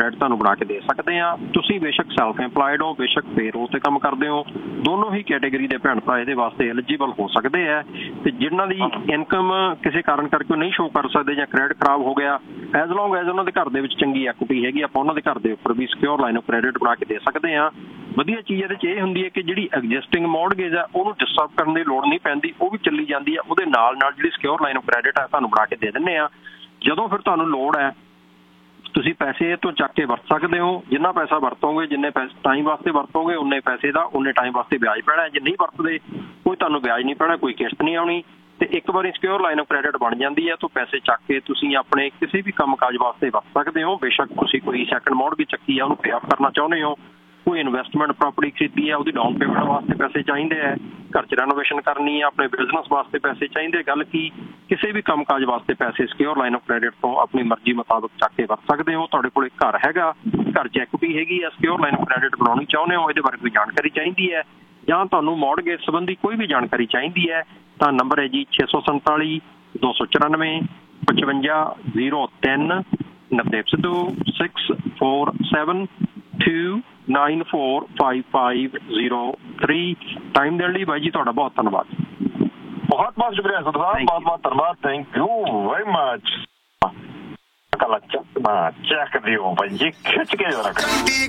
ਬਣਾ ਕੇ ਦੇ ਸਕਦੇ ਹਾਂ। ਤੁਸੀਂ ਬੇਸ਼ੱਕ ਸੈਲਫ ਇੰਪਲਾਇਡ ਹੋ, ਬੇਸ਼ੱਕ ਪੇਰੋਲ ਤੇ ਕੰਮ ਕਰਦੇ ਹੋ, ਦੋਨੋਂ ਹੀ ਕੈਟੇਗਰੀ ਦੇ ਭੈਣ ਭਰਾ ਇਹਦੇ ਵਾਸਤੇ ਐਲੀਜੀਬਲ ਹੋ ਸਕਦੇ ਹੈ। ਤੇ ਜਿਨ੍ਹਾਂ ਦੀ ਇਨਕਮ ਕਿਸੇ ਕਾਰਨ ਕਰਕੇ ਨਹੀਂ ਸ਼ੋ ਕਰ ਸਕਦੇ ਜਾਂ ਕ੍ਰੈਡਿਟ ਖਰਾਬ ਹੋ ਗਿਆ, ਐਜ਼ ਲੌਂਗ ਐਜ਼ ਉਹਨਾਂ ਦੇ ਘਰ ਦੇ ਵਿੱਚ ਚੰਗੀ ਐਕੁਇਟੀ ਹੈਗੀ, ਆਪਾਂ ਉਹਨਾਂ ਦੇ ਘਰ ਦੇ ਉੱਪਰ ਵੀ ਸਿਕਿਉਰ ਲਾਈਨ ਆਫ ਕ੍ਰੈਡਿਟ ਬਣਾ ਕੇ ਦੇ ਸਕਦੇ ਹਾਂ। ਵਧੀਆ ਚੀਜ਼ ਇਹਦੇ 'ਚ ਇਹ ਹੁੰਦੀ ਹੈ ਕਿ ਜਿਹੜੀ ਐਗਜ਼ਿਸਟਿੰਗ ਮੌਰਗੇਜ ਹੈ ਉਹਨੂੰ ਡਿਸਟਰਬ ਕਰਨ ਦੀ ਲੋੜ ਨਹੀਂ ਪੈਂਦੀ, ਉਹ ਵੀ ਚੱਲੀ ਜਾਂਦੀ ਹੈ। ਉਹਦੇ ਨਾਲ ਨਾਲ ਜਿਹੜੀ ਸਿਕਿਉਰ ਲਾਈਨ ਆਫ ਕ੍ਰੈਡਿਟ ਹੈ ਤੁਹਾਨੂੰ ਬਣਾ ਕੇ ਦੇ ਦਿੰਦੇ ਆ। ਜਦੋਂ ਫਿਰ ਤੁਹਾਨੂੰ ਲੋੜ ਹੈ ਤੁਸੀਂ ਪੈਸੇ ਇਹ ਤੋਂ ਚੱਕ ਕੇ ਵਰਤ ਸਕਦੇ ਹੋ। ਜਿੰਨਾ ਪੈਸਾ ਵਰਤੋਗੇ, ਜਿੰਨੇ ਪੈਸੇ ਟਾਈਮ ਵਾਸਤੇ ਵਰਤੋਗੇ, ਉਨੇ ਪੈਸੇ ਦਾ ਉਨੇ ਟਾਈਮ ਵਾਸਤੇ ਵਿਆਜ ਪੈਣਾ। ਜੇ ਨਹੀਂ ਵਰਤਦੇ ਕੋਈ ਤੁਹਾਨੂੰ ਵਿਆਜ ਨਹੀਂ ਪੈਣਾ, ਕੋਈ ਕਿਸ਼ਤ ਨਹੀਂ ਆਉਣੀ। ਤੇ ਇੱਕ ਵਾਰੀ ਸਿਕਿਉਰ ਲਾਈਨ ਆਫ ਕ੍ਰੈਡਿਟ ਬਣ ਜਾਂਦੀ ਹੈ ਤਾਂ ਪੈਸੇ ਚੱਕ ਕੇ ਤੁਸੀਂ ਆਪਣੇ ਕਿਸੇ ਵੀ ਕੰਮਕਾਜ ਵਾਸਤੇ ਵਰਤ ਸਕਦੇ ਹੋ। ਬੇਸ਼ੱਕ ਤੁਸੀਂ ਕੋਈ ਸੈਕੰਡ ਮੌਰਗੇਜ ਚੱਕੀ ਆ, ਉਹਨੂੰ ਪੇ ਆਫ ਕਰਨਾ ਚਾਹੁੰਦੇ ਹੋ, ਕੋਈ ਇਨਵੈਸਟਮੈਂਟ ਪ੍ਰਾਪਰਟੀ ਖਰੀਦੀ ਹੈ, ਉਹਦੀ ਡਾਊਨ ਪੇਮੈਂਟ ਵਾਸਤੇ ਪੈਸੇ ਚਾਹੀਦੇ ਹੈ, ਘਰ 'ਚ ਰੈਨੋਵੇਸ਼ਨ ਕਰਨੀ ਹੈ, ਆਪਣੇ ਬਿਜ਼ਨਸ ਵਾਸਤੇ ਪੈਸੇ ਚਾਹੀਦੇ। ਗੱਲ ਕੀ ਕਿਸੇ ਵੀ ਕੰਮਕਾਜ ਵਾਸਤੇ ਪੈਸੇ ਸਿਕਿਉਰ ਲਾਈਨ ਆਫ ਕ੍ਰੈਡਿਟ ਤੋਂ ਆਪਣੀ ਮਰਜ਼ੀ ਮੁਤਾਬਕ ਚੱਕ ਕੇ ਵਰਤ ਸਕਦੇ ਹੋ। ਤੁਹਾਡੇ ਕੋਲ ਘਰ ਹੈਗਾ, ਘਰ 'ਚ ਐਕੁਇਟੀ ਹੈਗੀ ਹੈ, ਸਿਕਿਉਰ ਲਾਈਨ ਆਫ ਕ੍ਰੈਡਿਟ ਬਣਾਉਣੀ ਚਾਹੁੰਦੇ ਹੋ, ਇਹਦੇ ਬਾਰੇ ਕੋਈ ਜਾਣਕਾਰੀ ਚਾਹੀਦੀ ਹੈ ਜਾਂ ਤੁਹਾਨੂੰ ਮੌਰਗੇਜ ਸੰਬੰਧੀ ਕੋਈ ਵੀ ਜਾਣਕਾਰੀ ਚਾਹੀਦੀ ਹੈ ਤਾਂ ਨੰਬਰ ਹੈ ਜੀ ਛੇ ਸੌ ਸੰਤਾਲੀ ਦੋ ਸੌ ਚੁਰਾਨਵੇਂ ਪਚਵੰਜਾ ਜ਼ੀਰੋ ਤਿੰਨ ਨਵਦੇਵ Sidhu six four seven to nine four five five zero three. Time ਦੇਣ ਲਈ ਬਾਈ ਜੀ ਤੁਹਾਡਾ ਬਹੁਤ ਧੰਨਵਾਦ। ਬਹੁਤ ਬਹੁਤ ਸ਼ੁਕਰੀਆ ਸਰਦਾਰ, ਬਹੁਤ ਬਹੁਤ ਧੰਨਵਾਦ। Thank you very much. ਕਲਾ ਚੱਕ ਨਾ ਚੱਕ ਦਿਓ ਬਾਈ ਜੀ, ਖਿੱਚ ਕੇ ਰੱਖ।